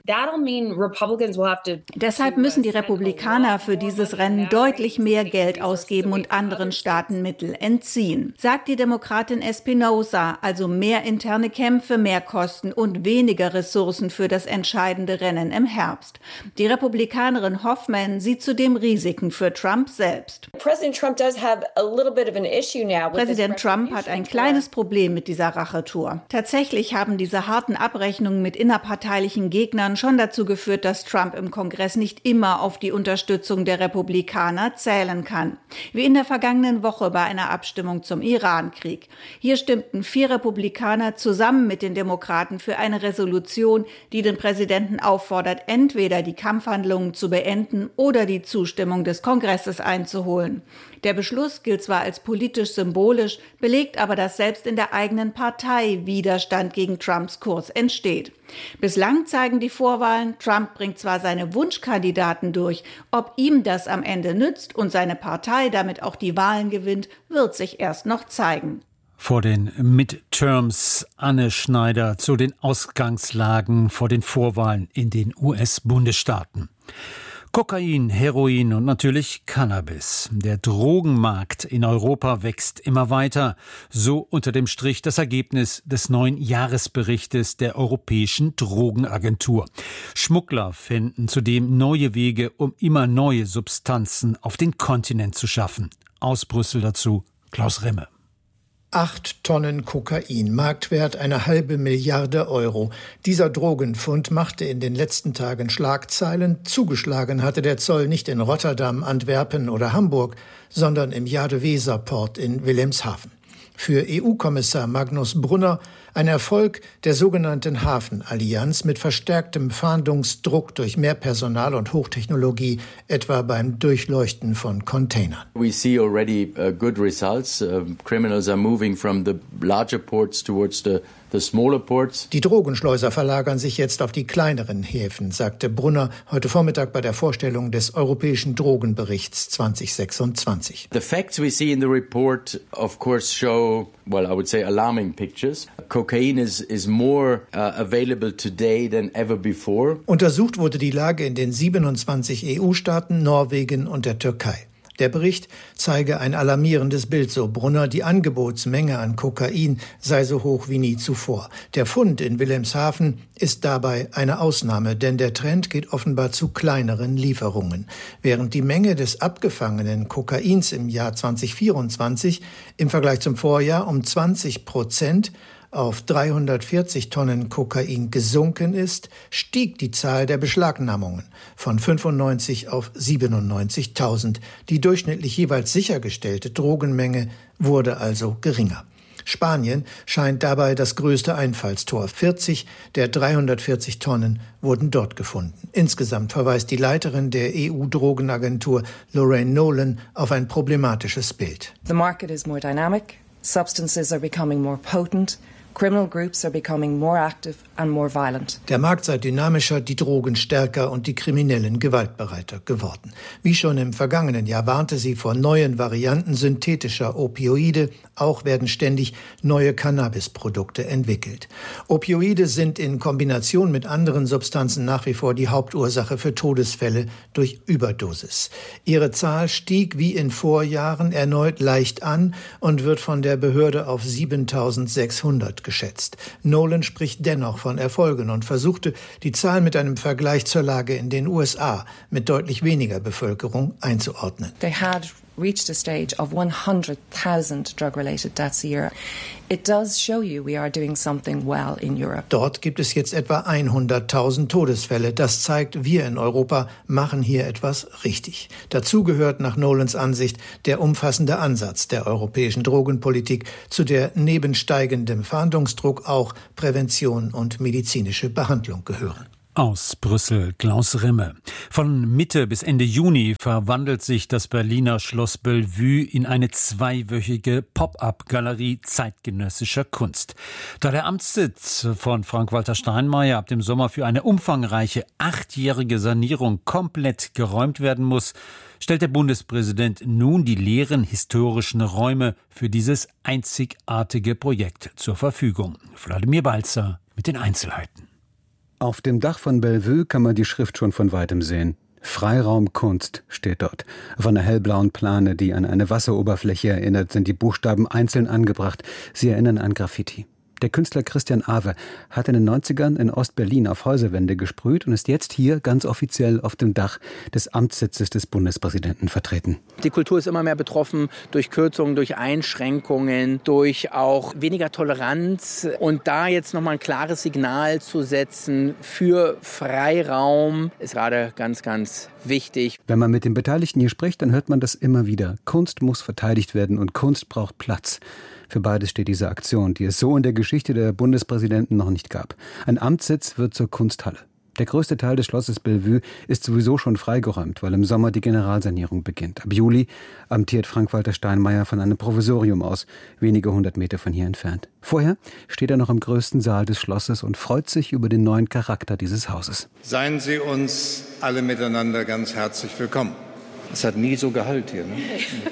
Deshalb müssen die Republikaner für dieses Rennen deutlich mehr Geld ausgeben und anderen Staaten Mittel entziehen, sagt die Demokratin Espinosa, also mehr interne Kämpfe, mehr Kosten und weniger Ressourcen für das entscheidende Rennen im Herbst. Die Republikanerin Hoffman sieht zudem Risiken für Trump selbst. Präsident Trump hat ein kleines Problem mit dieser Rachetour. Tatsächlich haben diese harten Abrechnungen mit innerparteilichen Gegnern schon dazu geführt, dass Trump im Kongress nicht immer auf die Unterstützung der Republikaner zählen kann. Wie in der vergangenen Woche bei einer Abstimmung zum Irankrieg. Hier stimmten 4 Republikaner zusammen mit den Demokraten für eine Resolution, die den Präsidenten auffordert, entweder die Kampfhandlungen zu beenden oder die Zustimmung des Kongresses einzuholen. Der Beschluss gilt zwar als politisch symbolisch, belegt aber, dass selbst in der eigenen Partei Widerstand gegen Trumps Kurs entsteht. Bislang zeigen die Vorwahlen, Trump bringt zwar seine Wunschkandidaten durch, ob ihm das am Ende nützt und seine Partei damit auch die Wahlen gewinnt, wird sich erst noch zeigen. Vor den Midterms Anne Schneider zu den Ausgangslagen vor den Vorwahlen in den US-Bundesstaaten. Kokain, Heroin und natürlich Cannabis. Der Drogenmarkt in Europa wächst immer weiter. So unter dem Strich das Ergebnis des neuen Jahresberichtes der Europäischen Drogenagentur. Schmuggler finden zudem neue Wege, um immer neue Substanzen auf den Kontinent zu schaffen. Aus Brüssel dazu Klaus Remme. 8 Tonnen Kokain, Marktwert 1,5 Milliarde Euro. Dieser Drogenfund machte in den letzten Tagen Schlagzeilen. Zugeschlagen hatte der Zoll nicht in Rotterdam, Antwerpen oder Hamburg, sondern im Jade-Weser-Port in Wilhelmshaven. Für EU-Kommissar Magnus Brunner ein Erfolg der sogenannten Hafenallianz mit verstärktem Fahndungsdruck durch mehr Personal und Hochtechnologie, etwa beim Durchleuchten von Containern. We see already good results. Criminals are moving from the larger ports towards the smaller ports. Die Drogenschleuser verlagern sich jetzt auf die kleineren Häfen, sagte Brunner heute Vormittag bei der Vorstellung des Europäischen Drogenberichts 2026. The facts we see in the report of course show, well, I would say alarming pictures. Cocaine is more available today than ever before. Untersucht wurde die Lage in den 27 EU-Staaten, Norwegen und der Türkei. Der Bericht zeige ein alarmierendes Bild, so Brunner. Die Angebotsmenge an Kokain sei so hoch wie nie zuvor. Der Fund in Wilhelmshaven ist dabei eine Ausnahme, denn der Trend geht offenbar zu kleineren Lieferungen. Während die Menge des abgefangenen Kokains im Jahr 2024 im Vergleich zum Vorjahr um 20% auf 340 Tonnen Kokain gesunken ist, stieg die Zahl der Beschlagnahmungen von 95 auf 97.000. Die durchschnittlich jeweils sichergestellte Drogenmenge wurde also geringer. Spanien scheint dabei das größte Einfallstor. 40 der 340 Tonnen wurden dort gefunden. Insgesamt verweist die Leiterin der EU-Drogenagentur Lorraine Nolan auf ein problematisches Bild. The market is more dynamic. Substances are becoming more potent. Criminal groups are becoming more active and more violent. Der Markt sei dynamischer, die Drogen stärker und die Kriminellen gewaltbereiter geworden. Wie schon im vergangenen Jahr warnte sie vor neuen Varianten synthetischer Opioide. Auch werden ständig neue Cannabisprodukte entwickelt. Opioide sind in Kombination mit anderen Substanzen nach wie vor die Hauptursache für Todesfälle durch Überdosis. Ihre Zahl stieg wie in Vorjahren erneut leicht an und wird von der Behörde auf 7.600 geschätzt. Nolan spricht dennoch von Erfolgen und versuchte, die Zahl mit einem Vergleich zur Lage in den USA mit deutlich weniger Bevölkerung einzuordnen. They had reached a stage of 100,000 drug-related deaths a year. It does show you we are doing something well in Europe. Dort gibt es jetzt etwa 100.000 Todesfälle. Das zeigt, wir in Europa machen hier etwas richtig. Dazu gehört nach Nolans Ansicht der umfassende Ansatz der europäischen Drogenpolitik, zu der neben steigendem Fahndungsdruck auch Prävention und medizinische Behandlung gehören. Aus Brüssel, Klaus Rimme. Von Mitte bis Ende Juni verwandelt sich das Berliner Schloss Bellevue in eine zweiwöchige Pop-up-Galerie zeitgenössischer Kunst. Da der Amtssitz von Frank-Walter Steinmeier ab dem Sommer für eine umfangreiche 8-jährige Sanierung komplett geräumt werden muss, stellt der Bundespräsident nun die leeren historischen Räume für dieses einzigartige Projekt zur Verfügung. Wladimir Balzer mit den Einzelheiten. Auf dem Dach von Bellevue kann man die Schrift schon von weitem sehen. Freiraumkunst steht dort. Auf einer hellblauen Plane, die an eine Wasseroberfläche erinnert, sind die Buchstaben einzeln angebracht. Sie erinnern an Graffiti. Der Künstler Christian Awe hat in den 90ern in Ostberlin auf Häuserwände gesprüht und ist jetzt hier ganz offiziell auf dem Dach des Amtssitzes des Bundespräsidenten vertreten. Die Kultur ist immer mehr betroffen durch Kürzungen, durch Einschränkungen, durch auch weniger Toleranz. Und da jetzt nochmal ein klares Signal zu setzen für Freiraum ist gerade ganz, ganz wichtig. Wenn man mit den Beteiligten hier spricht, dann hört man das immer wieder. Kunst muss verteidigt werden und Kunst braucht Platz. Für beides steht diese Aktion, die es so in der Geschichte der Bundespräsidenten noch nicht gab. Ein Amtssitz wird zur Kunsthalle. Der größte Teil des Schlosses Bellevue ist sowieso schon freigeräumt, weil im Sommer die Generalsanierung beginnt. Ab Juli amtiert Frank-Walter Steinmeier von einem Provisorium aus, wenige 100 Meter von hier entfernt. Vorher steht er noch im größten Saal des Schlosses und freut sich über den neuen Charakter dieses Hauses. Seien Sie uns alle miteinander ganz herzlich willkommen. Es hat nie so Gehalt hier, ne?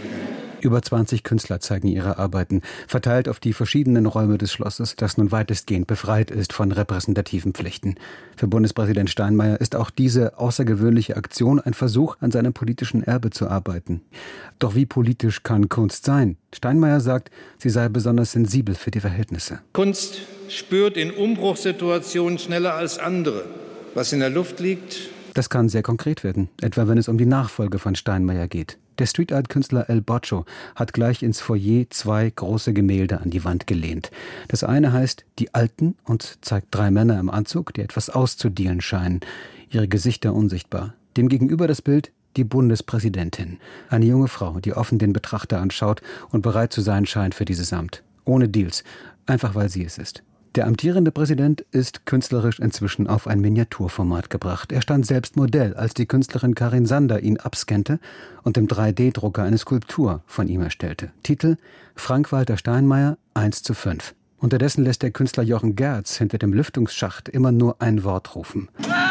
Über 20 Künstler zeigen ihre Arbeiten, verteilt auf die verschiedenen Räume des Schlosses, das nun weitestgehend befreit ist von repräsentativen Pflichten. Für Bundespräsident Steinmeier ist auch diese außergewöhnliche Aktion ein Versuch, an seinem politischen Erbe zu arbeiten. Doch wie politisch kann Kunst sein? Steinmeier sagt, sie sei besonders sensibel für die Verhältnisse. Kunst spürt in Umbruchssituationen schneller als andere, was in der Luft liegt. Das kann sehr konkret werden, etwa wenn es um die Nachfolge von Steinmeier geht. Der Street-Art-Künstler El Boccio hat gleich ins Foyer 2 große Gemälde an die Wand gelehnt. Das eine heißt Die Alten und zeigt 3 Männer im Anzug, die etwas auszudealen scheinen, ihre Gesichter unsichtbar. Demgegenüber das Bild Die Bundespräsidentin, eine junge Frau, die offen den Betrachter anschaut und bereit zu sein scheint für dieses Amt. Ohne Deals, einfach weil sie es ist. Der amtierende Präsident ist künstlerisch inzwischen auf ein Miniaturformat gebracht. Er stand selbst Modell, als die Künstlerin Karin Sander ihn abscannte und im 3D-Drucker eine Skulptur von ihm erstellte. Titel: Frank-Walter Steinmeier 1:5. Unterdessen lässt der Künstler Jochen Gerz hinter dem Lüftungsschacht immer nur ein Wort rufen.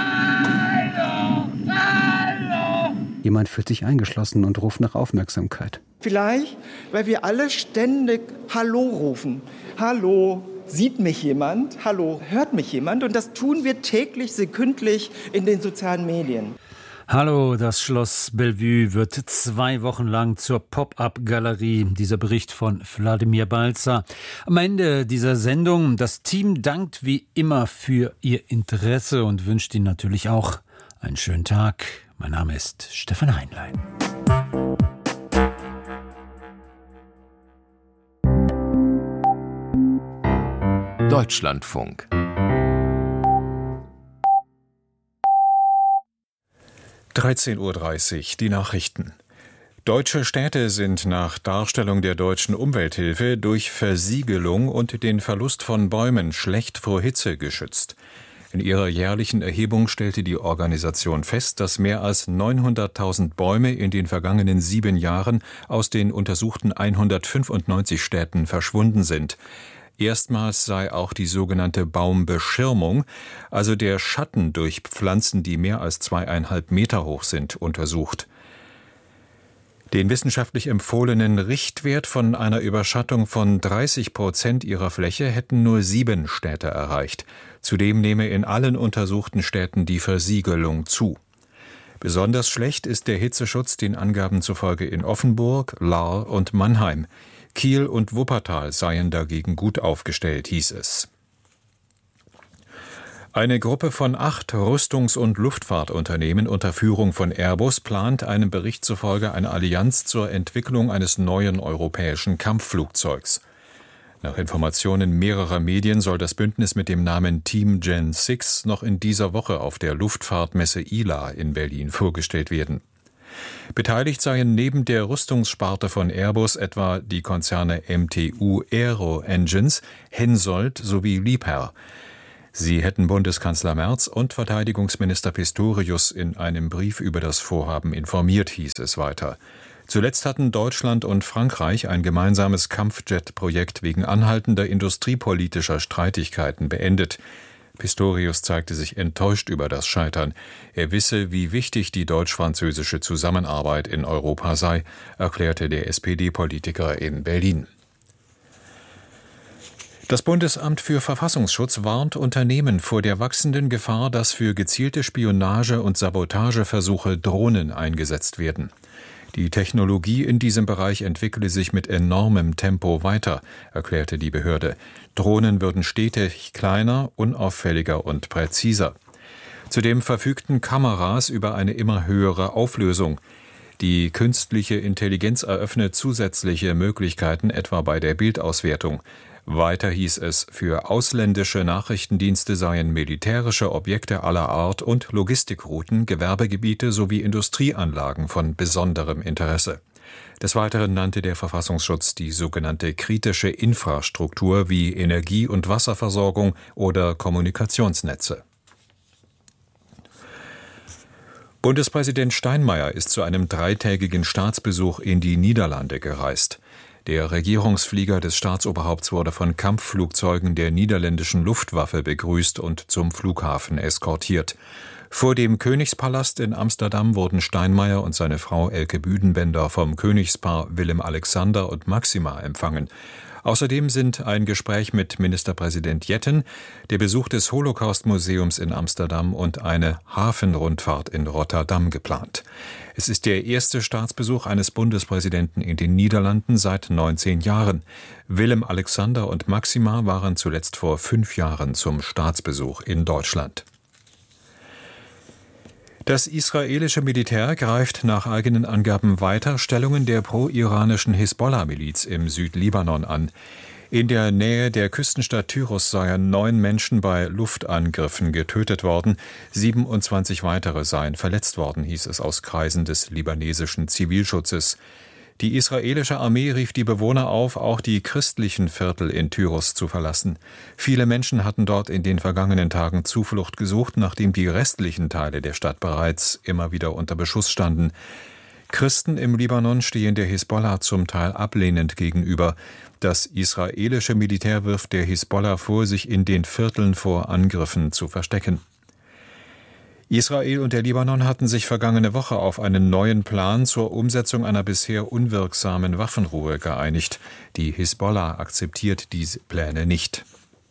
Hallo! Hallo! Jemand fühlt sich eingeschlossen und ruft nach Aufmerksamkeit. Vielleicht, weil wir alle ständig Hallo rufen. Hallo! Sieht mich jemand? Hallo, hört mich jemand? Und das tun wir täglich, sekündlich in den sozialen Medien. Hallo, das Schloss Bellevue wird 2 Wochen lang zur Pop-up-Galerie. Dieser Bericht von Wladimir Balzer. Am Ende dieser Sendung, das Team dankt wie immer für Ihr Interesse und wünscht Ihnen natürlich auch einen schönen Tag. Mein Name ist Stefan Heinlein. Deutschlandfunk. (13:30 Uhr), die Nachrichten. Deutsche Städte sind nach Darstellung der Deutschen Umwelthilfe durch Versiegelung und den Verlust von Bäumen schlecht vor Hitze geschützt. In ihrer jährlichen Erhebung stellte die Organisation fest, dass mehr als 900.000 Bäume in den vergangenen 7 Jahren aus den untersuchten 195 Städten verschwunden sind. Erstmals sei auch die sogenannte Baumbeschirmung, also der Schatten durch Pflanzen, die mehr als 2,5 Meter hoch sind, untersucht. Den wissenschaftlich empfohlenen Richtwert von einer Überschattung von 30% ihrer Fläche hätten nur 7 Städte erreicht. Zudem nehme in allen untersuchten Städten die Versiegelung zu. Besonders schlecht ist der Hitzeschutz den Angaben zufolge in Offenburg, Lahr und Mannheim. Kiel und Wuppertal seien dagegen gut aufgestellt, hieß es. Eine Gruppe von 8 Rüstungs- und Luftfahrtunternehmen unter Führung von Airbus plant einem Bericht zufolge eine Allianz zur Entwicklung eines neuen europäischen Kampfflugzeugs. Nach Informationen mehrerer Medien soll das Bündnis mit dem Namen Team Gen 6 noch in dieser Woche auf der Luftfahrtmesse ILA in Berlin vorgestellt werden. Beteiligt seien neben der Rüstungssparte von Airbus etwa die Konzerne MTU Aero Engines, Hensoldt sowie Liebherr. Sie hätten Bundeskanzler Merz und Verteidigungsminister Pistorius in einem Brief über das Vorhaben informiert, hieß es weiter. Zuletzt hatten Deutschland und Frankreich ein gemeinsames Kampfjet-Projekt wegen anhaltender industriepolitischer Streitigkeiten beendet. Pistorius zeigte sich enttäuscht über das Scheitern. Er wisse, wie wichtig die deutsch-französische Zusammenarbeit in Europa sei, erklärte der SPD-Politiker in Berlin. Das Bundesamt für Verfassungsschutz warnt Unternehmen vor der wachsenden Gefahr, dass für gezielte Spionage- und Sabotageversuche Drohnen eingesetzt werden. Die Technologie in diesem Bereich entwickle sich mit enormem Tempo weiter, erklärte die Behörde. Drohnen würden stetig kleiner, unauffälliger und präziser. Zudem verfügten Kameras über eine immer höhere Auflösung. Die künstliche Intelligenz eröffnet zusätzliche Möglichkeiten, etwa bei der Bildauswertung. Weiter hieß es, für ausländische Nachrichtendienste seien militärische Objekte aller Art und Logistikrouten, Gewerbegebiete sowie Industrieanlagen von besonderem Interesse. Des Weiteren nannte der Verfassungsschutz die sogenannte kritische Infrastruktur wie Energie- und Wasserversorgung oder Kommunikationsnetze. Bundespräsident Steinmeier ist zu einem 3-tägigen Staatsbesuch in die Niederlande gereist. Der Regierungsflieger des Staatsoberhaupts wurde von Kampfflugzeugen der niederländischen Luftwaffe begrüßt und zum Flughafen eskortiert. Vor dem Königspalast in Amsterdam wurden Steinmeier und seine Frau Elke Büdenbender vom Königspaar Willem-Alexander und Maxima empfangen. Außerdem sind ein Gespräch mit Ministerpräsident Jetten, der Besuch des Holocaust-Museums in Amsterdam und eine Hafenrundfahrt in Rotterdam geplant. Es ist der erste Staatsbesuch eines Bundespräsidenten in den Niederlanden seit 19 Jahren. Willem-Alexander und Maxima waren zuletzt vor 5 Jahren zum Staatsbesuch in Deutschland. Das israelische Militär greift nach eigenen Angaben weiter Stellungen der pro-iranischen Hisbollah-Miliz im Südlibanon an. In der Nähe der Küstenstadt Tyros seien 9 Menschen bei Luftangriffen getötet worden, 27 weitere seien verletzt worden, hieß es aus Kreisen des libanesischen Zivilschutzes. Die israelische Armee rief die Bewohner auf, auch die christlichen Viertel in Tyros zu verlassen. Viele Menschen hatten dort in den vergangenen Tagen Zuflucht gesucht, nachdem die restlichen Teile der Stadt bereits immer wieder unter Beschuss standen. Christen im Libanon stehen der Hisbollah zum Teil ablehnend gegenüber. Das israelische Militär wirft der Hisbollah vor, sich in den Vierteln vor Angriffen zu verstecken. Israel und der Libanon hatten sich vergangene Woche auf einen neuen Plan zur Umsetzung einer bisher unwirksamen Waffenruhe geeinigt. Die Hisbollah akzeptiert diese Pläne nicht.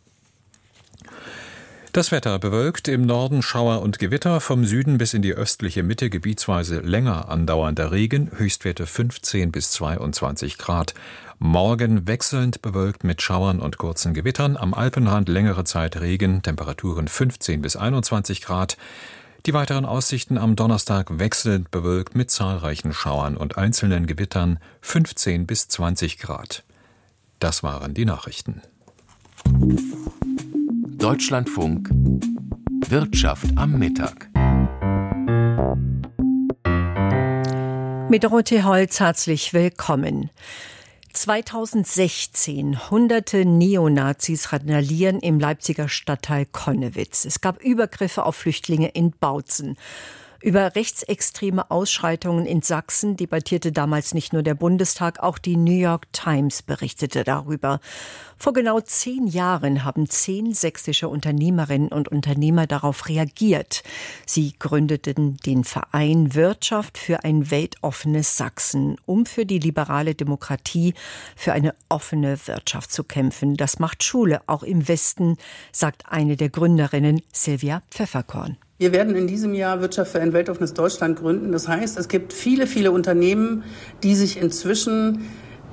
Das Wetter: bewölkt, im Norden Schauer und Gewitter, vom Süden bis in die östliche Mitte gebietsweise länger andauernder Regen, Höchstwerte 15 bis 22 Grad. Morgen wechselnd bewölkt mit Schauern und kurzen Gewittern, am Alpenrand längere Zeit Regen, Temperaturen 15 bis 21 Grad. Die weiteren Aussichten: am Donnerstag wechselnd bewölkt mit zahlreichen Schauern und einzelnen Gewittern, 15 bis 20 Grad. Das waren die Nachrichten. Deutschlandfunk Wirtschaft am Mittag. Mit Dorothee Holz herzlich willkommen. 2016, hunderte Neonazis randalieren im Leipziger Stadtteil Connewitz. Es gab Übergriffe auf Flüchtlinge in Bautzen. Über rechtsextreme Ausschreitungen in Sachsen debattierte damals nicht nur der Bundestag, auch die New York Times berichtete darüber. Vor genau 10 Jahren haben 10 sächsische Unternehmerinnen und Unternehmer darauf reagiert. Sie gründeten den Verein Wirtschaft für ein weltoffenes Sachsen, um für die liberale Demokratie, für eine offene Wirtschaft zu kämpfen. Das macht Schule, auch im Westen, sagt eine der Gründerinnen, Silvia Pfefferkorn. Wir werden in diesem Jahr Wirtschaft für ein weltoffenes Deutschland gründen. Das heißt, es gibt viele, viele Unternehmen, die sich inzwischen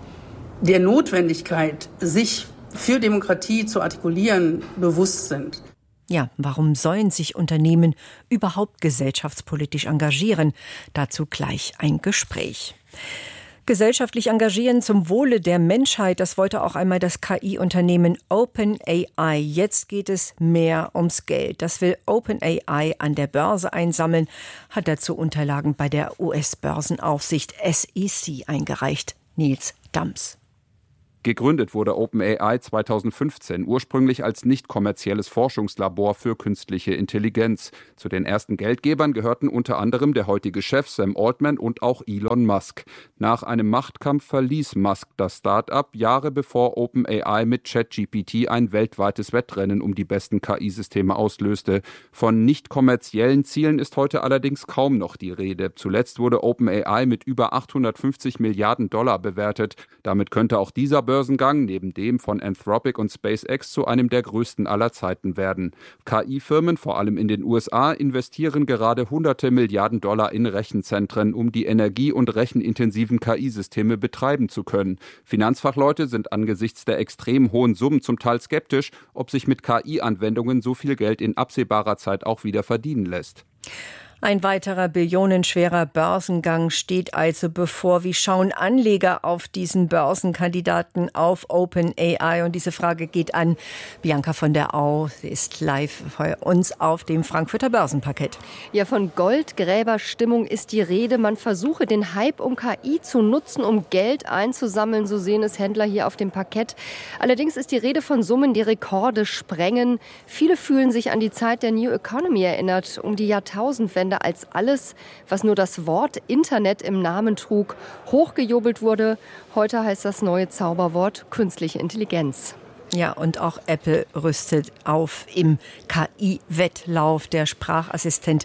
der Notwendigkeit, sich für Demokratie zu artikulieren, bewusst sind. Ja, warum sollen sich Unternehmen überhaupt gesellschaftspolitisch engagieren? Dazu gleich ein Gespräch. Gesellschaftlich engagieren zum Wohle der Menschheit, das wollte auch einmal das KI-Unternehmen OpenAI. Jetzt geht es mehr ums Geld. Das will OpenAI an der Börse einsammeln, hat dazu Unterlagen bei der US-Börsenaufsicht SEC eingereicht. Nils Dams. Gegründet wurde OpenAI 2015, ursprünglich als nicht kommerzielles Forschungslabor für künstliche Intelligenz. Zu den ersten Geldgebern gehörten unter anderem der heutige Chef Sam Altman und auch Elon Musk. Nach einem Machtkampf verließ Musk das Start-up, Jahre bevor OpenAI mit ChatGPT ein weltweites Wettrennen um die besten KI-Systeme auslöste. Von nicht kommerziellen Zielen ist heute allerdings kaum noch die Rede. Zuletzt wurde OpenAI mit über 850 Milliarden $ bewertet. Damit könnte auch dieser Börsengang neben dem von Anthropic und SpaceX zu einem der größten aller Zeiten werden. KI-Firmen, vor allem in den USA, investieren gerade hunderte Milliarden $ in Rechenzentren, um die energie- und rechenintensiven KI-Systeme betreiben zu können. Finanzfachleute sind angesichts der extrem hohen Summen zum Teil skeptisch, ob sich mit KI-Anwendungen so viel Geld in absehbarer Zeit auch wieder verdienen lässt. Ein weiterer billionenschwerer Börsengang steht also bevor. Wie schauen Anleger auf diesen Börsenkandidaten, auf OpenAI? Und diese Frage geht an Bianca von der Au. Sie ist live bei uns auf dem Frankfurter Börsenparkett. Ja, von Goldgräberstimmung ist die Rede. Man versuche, den Hype um KI zu nutzen, um Geld einzusammeln. So sehen es Händler hier auf dem Parkett. Allerdings ist die Rede von Summen, die Rekorde sprengen. Viele fühlen sich an die Zeit der New Economy erinnert, um die Jahrtausendwende, als alles, was nur das Wort Internet im Namen trug, hochgejubelt wurde. Heute heißt das neue Zauberwort künstliche Intelligenz. Ja, und auch Apple rüstet auf im KI-Wettlauf. Der Sprachassistent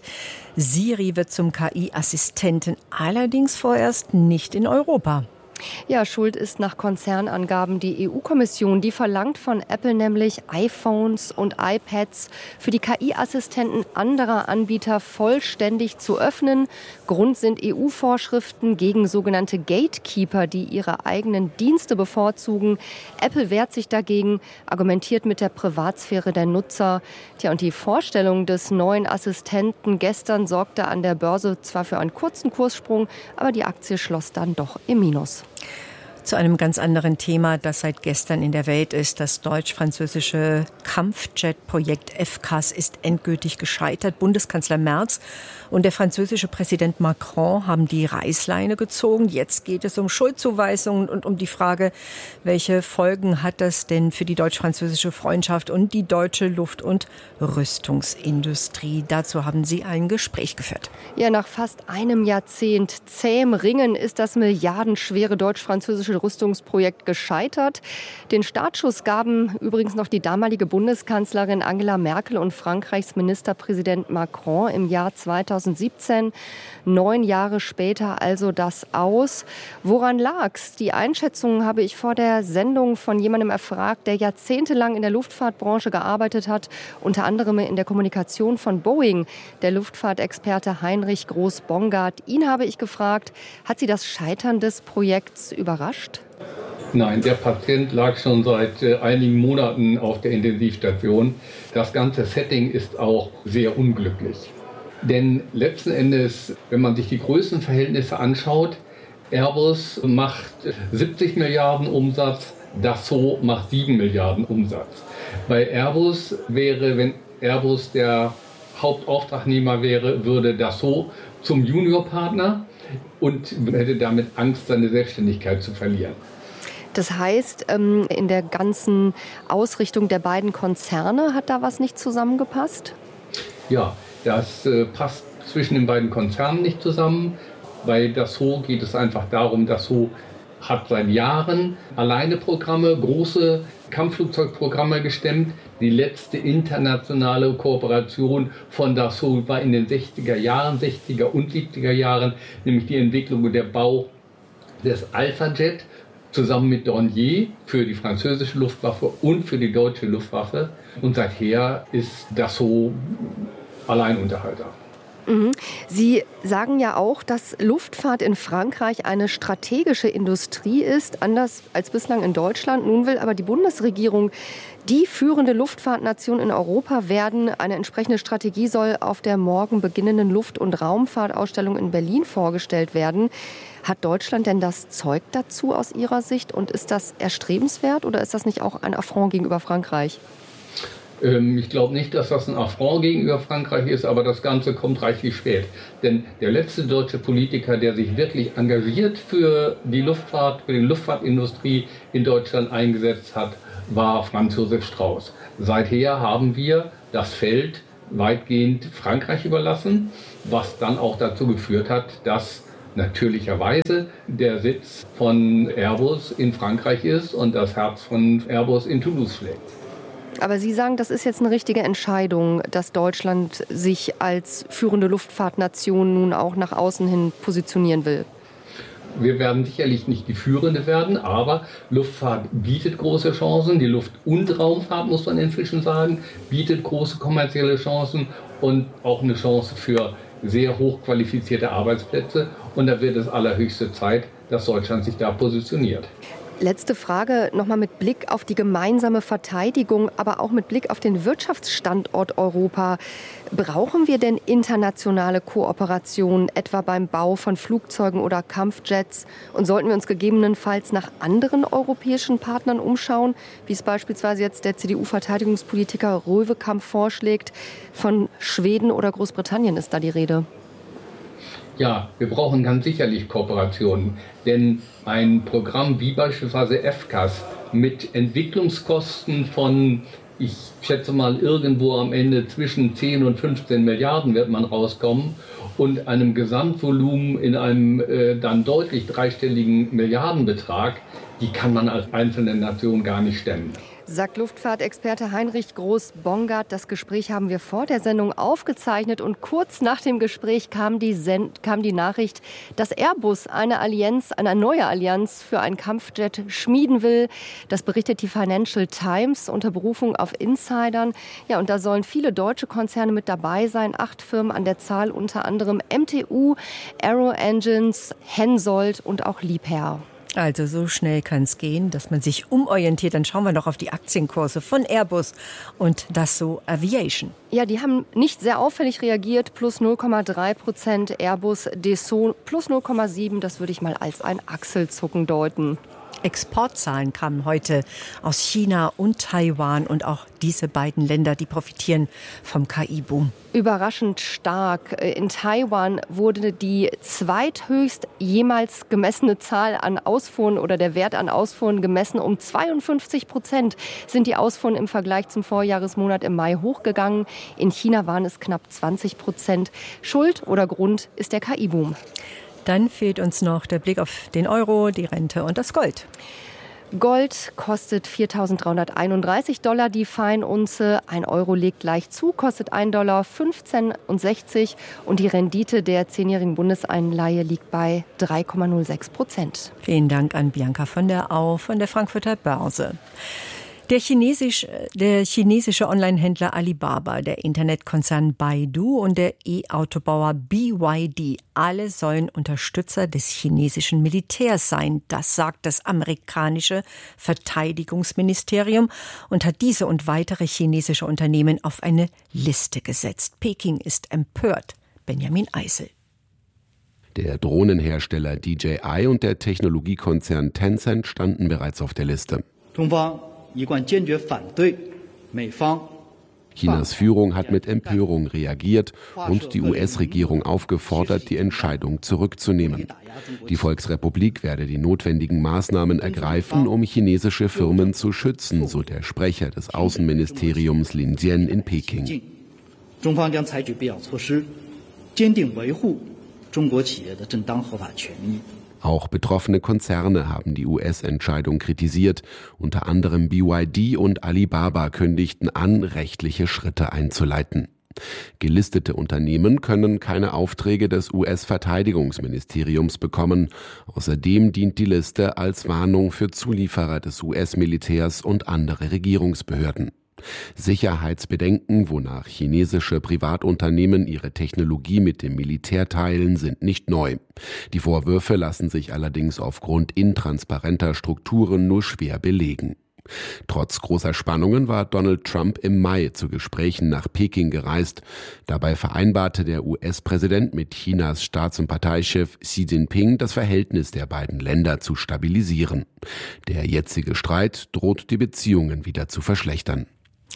Siri wird zum KI-Assistenten, allerdings vorerst nicht in Europa. Ja, schuld ist nach Konzernangaben die EU-Kommission. Die verlangt von Apple nämlich, iPhones und iPads für die KI-Assistenten anderer Anbieter vollständig zu öffnen. Grund sind EU-Vorschriften gegen sogenannte Gatekeeper, die ihre eigenen Dienste bevorzugen. Apple wehrt sich dagegen, argumentiert mit der Privatsphäre der Nutzer. Tja, und die Vorstellung des neuen Assistenten gestern sorgte an der Börse zwar für einen kurzen Kurssprung, aber die Aktie schloss dann doch im Minus. Zu einem ganz anderen Thema, das seit gestern in der Welt ist. Das deutsch-französische Kampfjet-Projekt FCAS ist endgültig gescheitert. Bundeskanzler Merz und der französische Präsident Macron haben die Reißleine gezogen. Jetzt geht es um Schuldzuweisungen und um die Frage, welche Folgen hat das denn für die deutsch-französische Freundschaft und die deutsche Luft- und Rüstungsindustrie. Dazu haben sie ein Gespräch geführt. Ja, nach fast einem Jahrzehnt zähem Ringen ist das milliardenschwere deutsch-französische Rüstungsprojekt gescheitert. Den Startschuss gaben übrigens noch die damalige Bundeskanzlerin Angela Merkel und Frankreichs Ministerpräsident Macron im Jahr 2017. 9 Jahre später also das Aus. Woran lag's? Die Einschätzung habe ich vor der Sendung von jemandem erfragt, der jahrzehntelang in der Luftfahrtbranche gearbeitet hat, unter anderem in der Kommunikation von Boeing, der Luftfahrtexperte Heinrich Groß-Bongard. Ihn habe ich gefragt, hat Sie das Scheitern des Projekts überrascht? Nein, der Patient lag schon seit einigen Monaten auf der Intensivstation. Das ganze Setting ist auch sehr unglücklich. Denn letzten Endes, wenn man sich die Größenverhältnisse anschaut, Airbus macht 70 Milliarden Umsatz, Dassault macht 7 Milliarden Umsatz. Bei Airbus wäre, wenn Airbus der Hauptauftragnehmer wäre, würde Dassault zum Juniorpartner und hätte damit Angst, seine Selbstständigkeit zu verlieren. Das heißt, in der ganzen Ausrichtung der beiden Konzerne hat da was nicht zusammengepasst? Ja, das passt zwischen den beiden Konzernen nicht zusammen. Bei Dassault geht es einfach darum, Dassault hat seit Jahren alleine Programme, große Kampfflugzeugprogramme gestemmt. Die letzte internationale Kooperation von Dassault war in den 60er und 70er Jahren, nämlich die Entwicklung und der Bau des Alpha-Jet zusammen mit Dornier für die französische Luftwaffe und für die deutsche Luftwaffe. Und seither ist Dassault Alleinunterhalter. Sie sagen ja auch, dass Luftfahrt in Frankreich eine strategische Industrie ist, anders als bislang in Deutschland. Nun will aber die Bundesregierung die führende Luftfahrtnation in Europa werden. Eine entsprechende Strategie soll auf der morgen beginnenden Luft- und Raumfahrtausstellung in Berlin vorgestellt werden. Hat Deutschland denn das Zeug dazu aus Ihrer Sicht? Und ist das erstrebenswert oder ist das nicht auch ein Affront gegenüber Frankreich? Ich glaube nicht, dass das ein Affront gegenüber Frankreich ist, aber das Ganze kommt reichlich spät. Denn der letzte deutsche Politiker, der sich wirklich engagiert für die Luftfahrt, für die Luftfahrtindustrie in Deutschland eingesetzt hat, war Franz Josef Strauß. Seither haben wir das Feld weitgehend Frankreich überlassen, was dann auch dazu geführt hat, dass natürlicherweise der Sitz von Airbus in Frankreich ist und das Herz von Airbus in Toulouse schlägt. Aber Sie sagen, das ist jetzt eine richtige Entscheidung, dass Deutschland sich als führende Luftfahrtnation nun auch nach außen hin positionieren will. Wir werden sicherlich nicht die Führende werden, aber Luftfahrt bietet große Chancen. Die Luft- und Raumfahrt, muss man inzwischen sagen, bietet große kommerzielle Chancen und auch eine Chance für sehr hochqualifizierte Arbeitsplätze. Und da wird es allerhöchste Zeit, dass Deutschland sich da positioniert. Letzte Frage nochmal mit Blick auf die gemeinsame Verteidigung, aber auch mit Blick auf den Wirtschaftsstandort Europa. Brauchen wir denn internationale Kooperation, etwa beim Bau von Flugzeugen oder Kampfjets? Und sollten wir uns gegebenenfalls nach anderen europäischen Partnern umschauen, wie es beispielsweise jetzt der CDU-Verteidigungspolitiker Röwekamp vorschlägt? Von Schweden oder Großbritannien ist da die Rede. Ja, wir brauchen ganz sicherlich Kooperationen, denn ein Programm wie beispielsweise FCAS mit Entwicklungskosten von, ich schätze mal irgendwo am Ende zwischen 10 und 15 Milliarden wird man rauskommen und einem Gesamtvolumen in einem dann deutlich dreistelligen Milliardenbetrag, die kann man als einzelne Nation gar nicht stemmen. Sagt Luftfahrtexperte Heinrich Groß-Bongard. Das Gespräch haben wir vor der Sendung aufgezeichnet und kurz nach dem Gespräch kam die Nachricht, dass Airbus eine neue Allianz für ein Kampfjet schmieden will. Das berichtet die Financial Times unter Berufung auf Insidern. Ja, und da sollen viele deutsche Konzerne mit dabei sein, 8 Firmen an der Zahl, unter anderem MTU, Aero Engines, Hensoldt und auch Liebherr. Also so schnell kann es gehen, dass man sich umorientiert. Dann schauen wir noch auf die Aktienkurse von Airbus und Dassault Aviation. Ja, die haben nicht sehr auffällig reagiert, plus 0,3%. Airbus, Dassault plus 0,7%. Das würde ich mal als ein Achselzucken deuten. Exportzahlen kamen heute aus China und Taiwan und auch diese beiden Länder, die profitieren vom KI-Boom. Überraschend stark. In Taiwan wurde die zweithöchst jemals gemessene Zahl an Ausfuhren oder der Wert an Ausfuhren gemessen. Um 52% sind die Ausfuhren im Vergleich zum Vorjahresmonat im Mai hochgegangen. In China waren es knapp 20%. Schuld oder Grund ist der KI-Boom. Dann fehlt uns noch der Blick auf den Euro, die Rente und das Gold. Gold kostet $4.331 die Feinunze. 1 Euro legt gleich zu, kostet $1,1560 und die Rendite der 10-jährigen Bundesanleihe liegt bei 3,06%. Vielen Dank an Bianca von der Au von der Frankfurter Börse. Der chinesische Online-Händler Alibaba, der Internetkonzern Baidu und der E-Autobauer BYD, alle sollen Unterstützer des chinesischen Militärs sein. Das sagt das amerikanische Verteidigungsministerium und hat diese und weitere chinesische Unternehmen auf eine Liste gesetzt. Peking ist empört. Benjamin Eisel. Der Drohnenhersteller DJI und der Technologiekonzern Tencent standen bereits auf der Liste. Chinas Führung hat mit Empörung reagiert und die US-Regierung aufgefordert, die Entscheidung zurückzunehmen. Die Volksrepublik werde die notwendigen Maßnahmen ergreifen, um chinesische Firmen zu schützen, so der Sprecher des Außenministeriums Lin Jian in Peking. Auch betroffene Konzerne haben die US-Entscheidung kritisiert. Unter anderem BYD und Alibaba kündigten an, rechtliche Schritte einzuleiten. Gelistete Unternehmen können keine Aufträge des US-Verteidigungsministeriums bekommen. Außerdem dient die Liste als Warnung für Zulieferer des US-Militärs und andere Regierungsbehörden. Sicherheitsbedenken, wonach chinesische Privatunternehmen ihre Technologie mit dem Militär teilen, sind nicht neu. Die Vorwürfe lassen sich allerdings aufgrund intransparenter Strukturen nur schwer belegen. Trotz großer Spannungen war Donald Trump im Mai zu Gesprächen nach Peking gereist. Dabei vereinbarte der US-Präsident mit Chinas Staats- und Parteichef Xi Jinping, das Verhältnis der beiden Länder zu stabilisieren. Der jetzige Streit droht die Beziehungen wieder zu verschlechtern.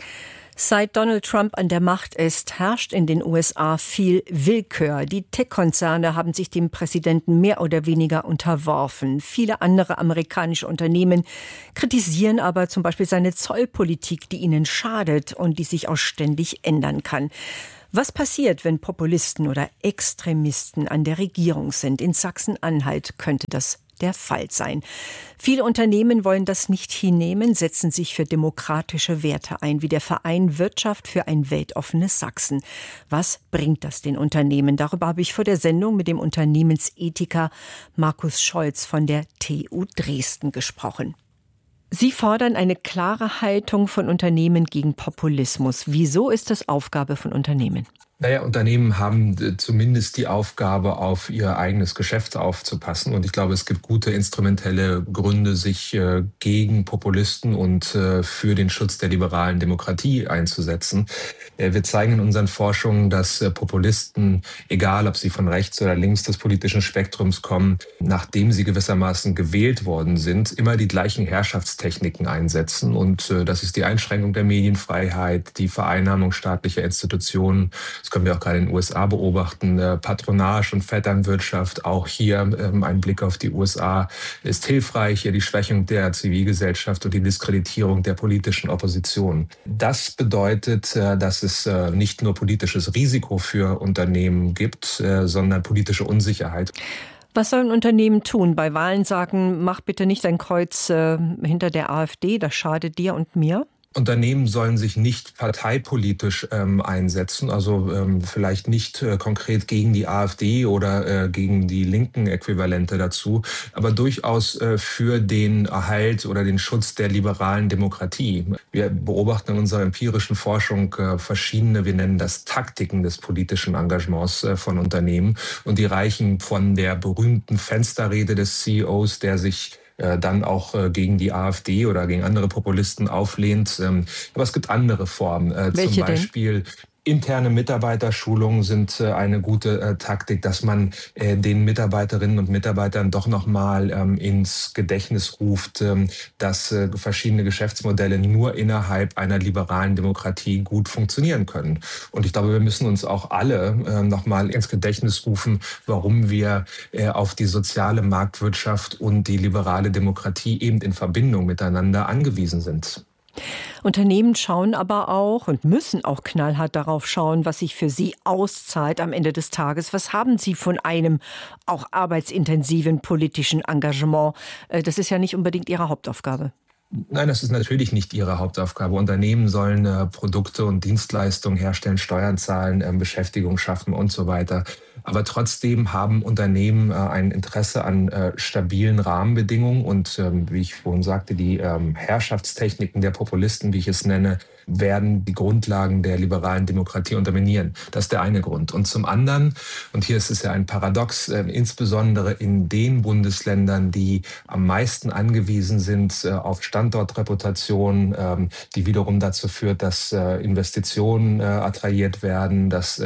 Seit Donald Trump an der Macht ist, herrscht in den USA viel Willkür. Die Tech-Konzerne haben sich dem Präsidenten mehr oder weniger unterworfen. Viele andere amerikanische Unternehmen kritisieren aber zum Beispiel seine Zollpolitik, die ihnen schadet und die sich auch ständig ändern kann. Was passiert, wenn Populisten oder Extremisten an der Regierung sind? In Sachsen-Anhalt könnte das der Fall sein. Viele Unternehmen wollen das nicht hinnehmen, setzen sich für demokratische Werte ein, wie der Verein Wirtschaft für ein weltoffenes Sachsen. Was bringt das den Unternehmen? Darüber habe ich vor der Sendung mit dem Unternehmensethiker Markus Scholz von der TU Dresden gesprochen. Sie fordern eine klare Haltung von Unternehmen gegen Populismus. Wieso ist das Aufgabe von Unternehmen? Naja, Unternehmen haben zumindest die Aufgabe, auf ihr eigenes Geschäft aufzupassen. Und ich glaube, es gibt gute instrumentelle Gründe, sich gegen Populisten und für den Schutz der liberalen Demokratie einzusetzen. Wir zeigen in unseren Forschungen, dass Populisten, egal ob sie von rechts oder links des politischen Spektrums kommen, nachdem sie gewissermaßen gewählt worden sind, immer die gleichen Herrschaftstechniken einsetzen. Und das ist die Einschränkung der Medienfreiheit, die Vereinnahmung staatlicher Institutionen. Das können wir auch gerade in den USA beobachten. Patronage und Vetternwirtschaft, auch hier ein Blick auf die USA, ist hilfreich. Hier die Schwächung der Zivilgesellschaft und die Diskreditierung der politischen Opposition. Das bedeutet, dass es nicht nur politisches Risiko für Unternehmen gibt, sondern politische Unsicherheit. Was sollen Unternehmen tun? Bei Wahlen sagen, mach bitte nicht ein Kreuz hinter der AfD, das schadet dir und mir? Unternehmen sollen sich nicht parteipolitisch einsetzen, also vielleicht nicht konkret gegen die AfD oder gegen die linken Äquivalente dazu, aber durchaus für den Erhalt oder den Schutz der liberalen Demokratie. Wir beobachten in unserer empirischen Forschung verschiedene, wir nennen das Taktiken des politischen Engagements von Unternehmen, und die reichen von der berühmten Fensterrede des CEOs, der sich dann auch gegen die AfD oder gegen andere Populisten auflehnt. Aber es gibt andere Formen. Welche zum Beispiel interne Mitarbeiterschulungen sind eine gute Taktik, dass man den Mitarbeiterinnen und Mitarbeitern doch nochmal ins Gedächtnis ruft, dass verschiedene Geschäftsmodelle nur innerhalb einer liberalen Demokratie gut funktionieren können. Und ich glaube, wir müssen uns auch alle nochmal ins Gedächtnis rufen, warum wir auf die soziale Marktwirtschaft und die liberale Demokratie eben in Verbindung miteinander angewiesen sind. Unternehmen schauen aber auch und müssen auch knallhart darauf schauen, was sich für sie auszahlt am Ende des Tages. Was haben Sie von einem auch arbeitsintensiven politischen Engagement? Das ist ja nicht unbedingt Ihre Hauptaufgabe. Nein, das ist natürlich nicht ihre Hauptaufgabe. Unternehmen sollen Produkte und Dienstleistungen herstellen, Steuern zahlen, Beschäftigung schaffen und so weiter. Aber trotzdem haben Unternehmen ein Interesse an stabilen Rahmenbedingungen und, wie ich vorhin sagte, die Herrschaftstechniken der Populisten, wie ich es nenne, werden die Grundlagen der liberalen Demokratie unterminieren. Das ist der eine Grund. Und zum anderen, und hier ist es ja ein Paradox, insbesondere in den Bundesländern, die am meisten angewiesen sind auf Standortreputation, die wiederum dazu führt, dass Investitionen attrahiert werden, dass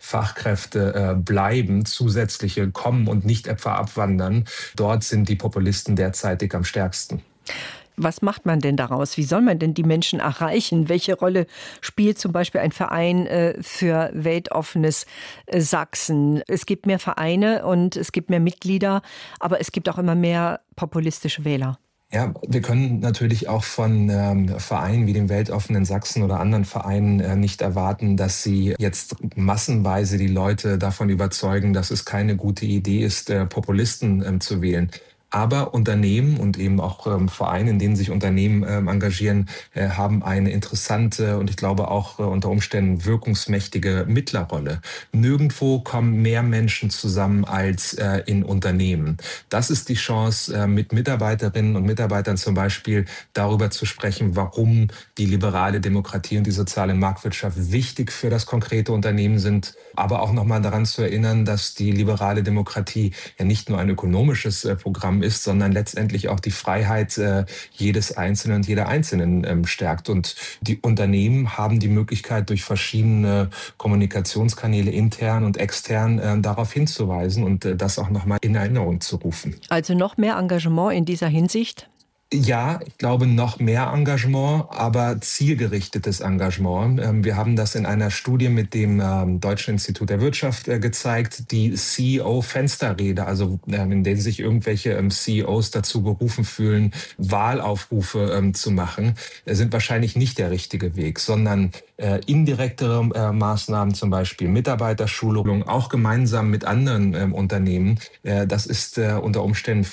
Fachkräfte bleiben, zusätzliche kommen und nicht etwa abwandern. Dort sind die Populisten derzeitig am stärksten. Was macht man denn daraus? Wie soll man denn die Menschen erreichen? Welche Rolle spielt zum Beispiel ein Verein für weltoffenes Sachsen? Es gibt mehr Vereine und es gibt mehr Mitglieder, aber es gibt auch immer mehr populistische Wähler. Ja, wir können natürlich auch von Vereinen wie dem Weltoffenen Sachsen oder anderen Vereinen nicht erwarten, dass sie jetzt massenweise die Leute davon überzeugen, dass es keine gute Idee ist, Populisten zu wählen. Aber Unternehmen und eben auch Vereine, in denen sich Unternehmen engagieren, haben eine interessante und ich glaube auch unter Umständen wirkungsmächtige Mittlerrolle. Nirgendwo kommen mehr Menschen zusammen als in Unternehmen. Das ist die Chance, mit Mitarbeiterinnen und Mitarbeitern zum Beispiel darüber zu sprechen, warum die liberale Demokratie und die soziale Marktwirtschaft wichtig für das konkrete Unternehmen sind. Aber auch nochmal daran zu erinnern, dass die liberale Demokratie ja nicht nur ein ökonomisches Programm ist, sondern letztendlich auch die Freiheit jedes Einzelnen und jeder Einzelnen stärkt. Und die Unternehmen haben die Möglichkeit, durch verschiedene Kommunikationskanäle intern und extern darauf hinzuweisen und das auch nochmal in Erinnerung zu rufen. Also noch mehr Engagement in dieser Hinsicht? Ja, ich glaube noch mehr Engagement, aber zielgerichtetes Engagement. Wir haben das in einer Studie mit dem Deutschen Institut der Wirtschaft gezeigt, die CEO-Fensterrede, also in der sich irgendwelche CEOs dazu berufen fühlen, Wahlaufrufe zu machen, sind wahrscheinlich nicht der richtige Weg, sondern indirektere Maßnahmen, zum Beispiel Mitarbeiterschulung, auch gemeinsam mit anderen Unternehmen. Das ist unter Umständen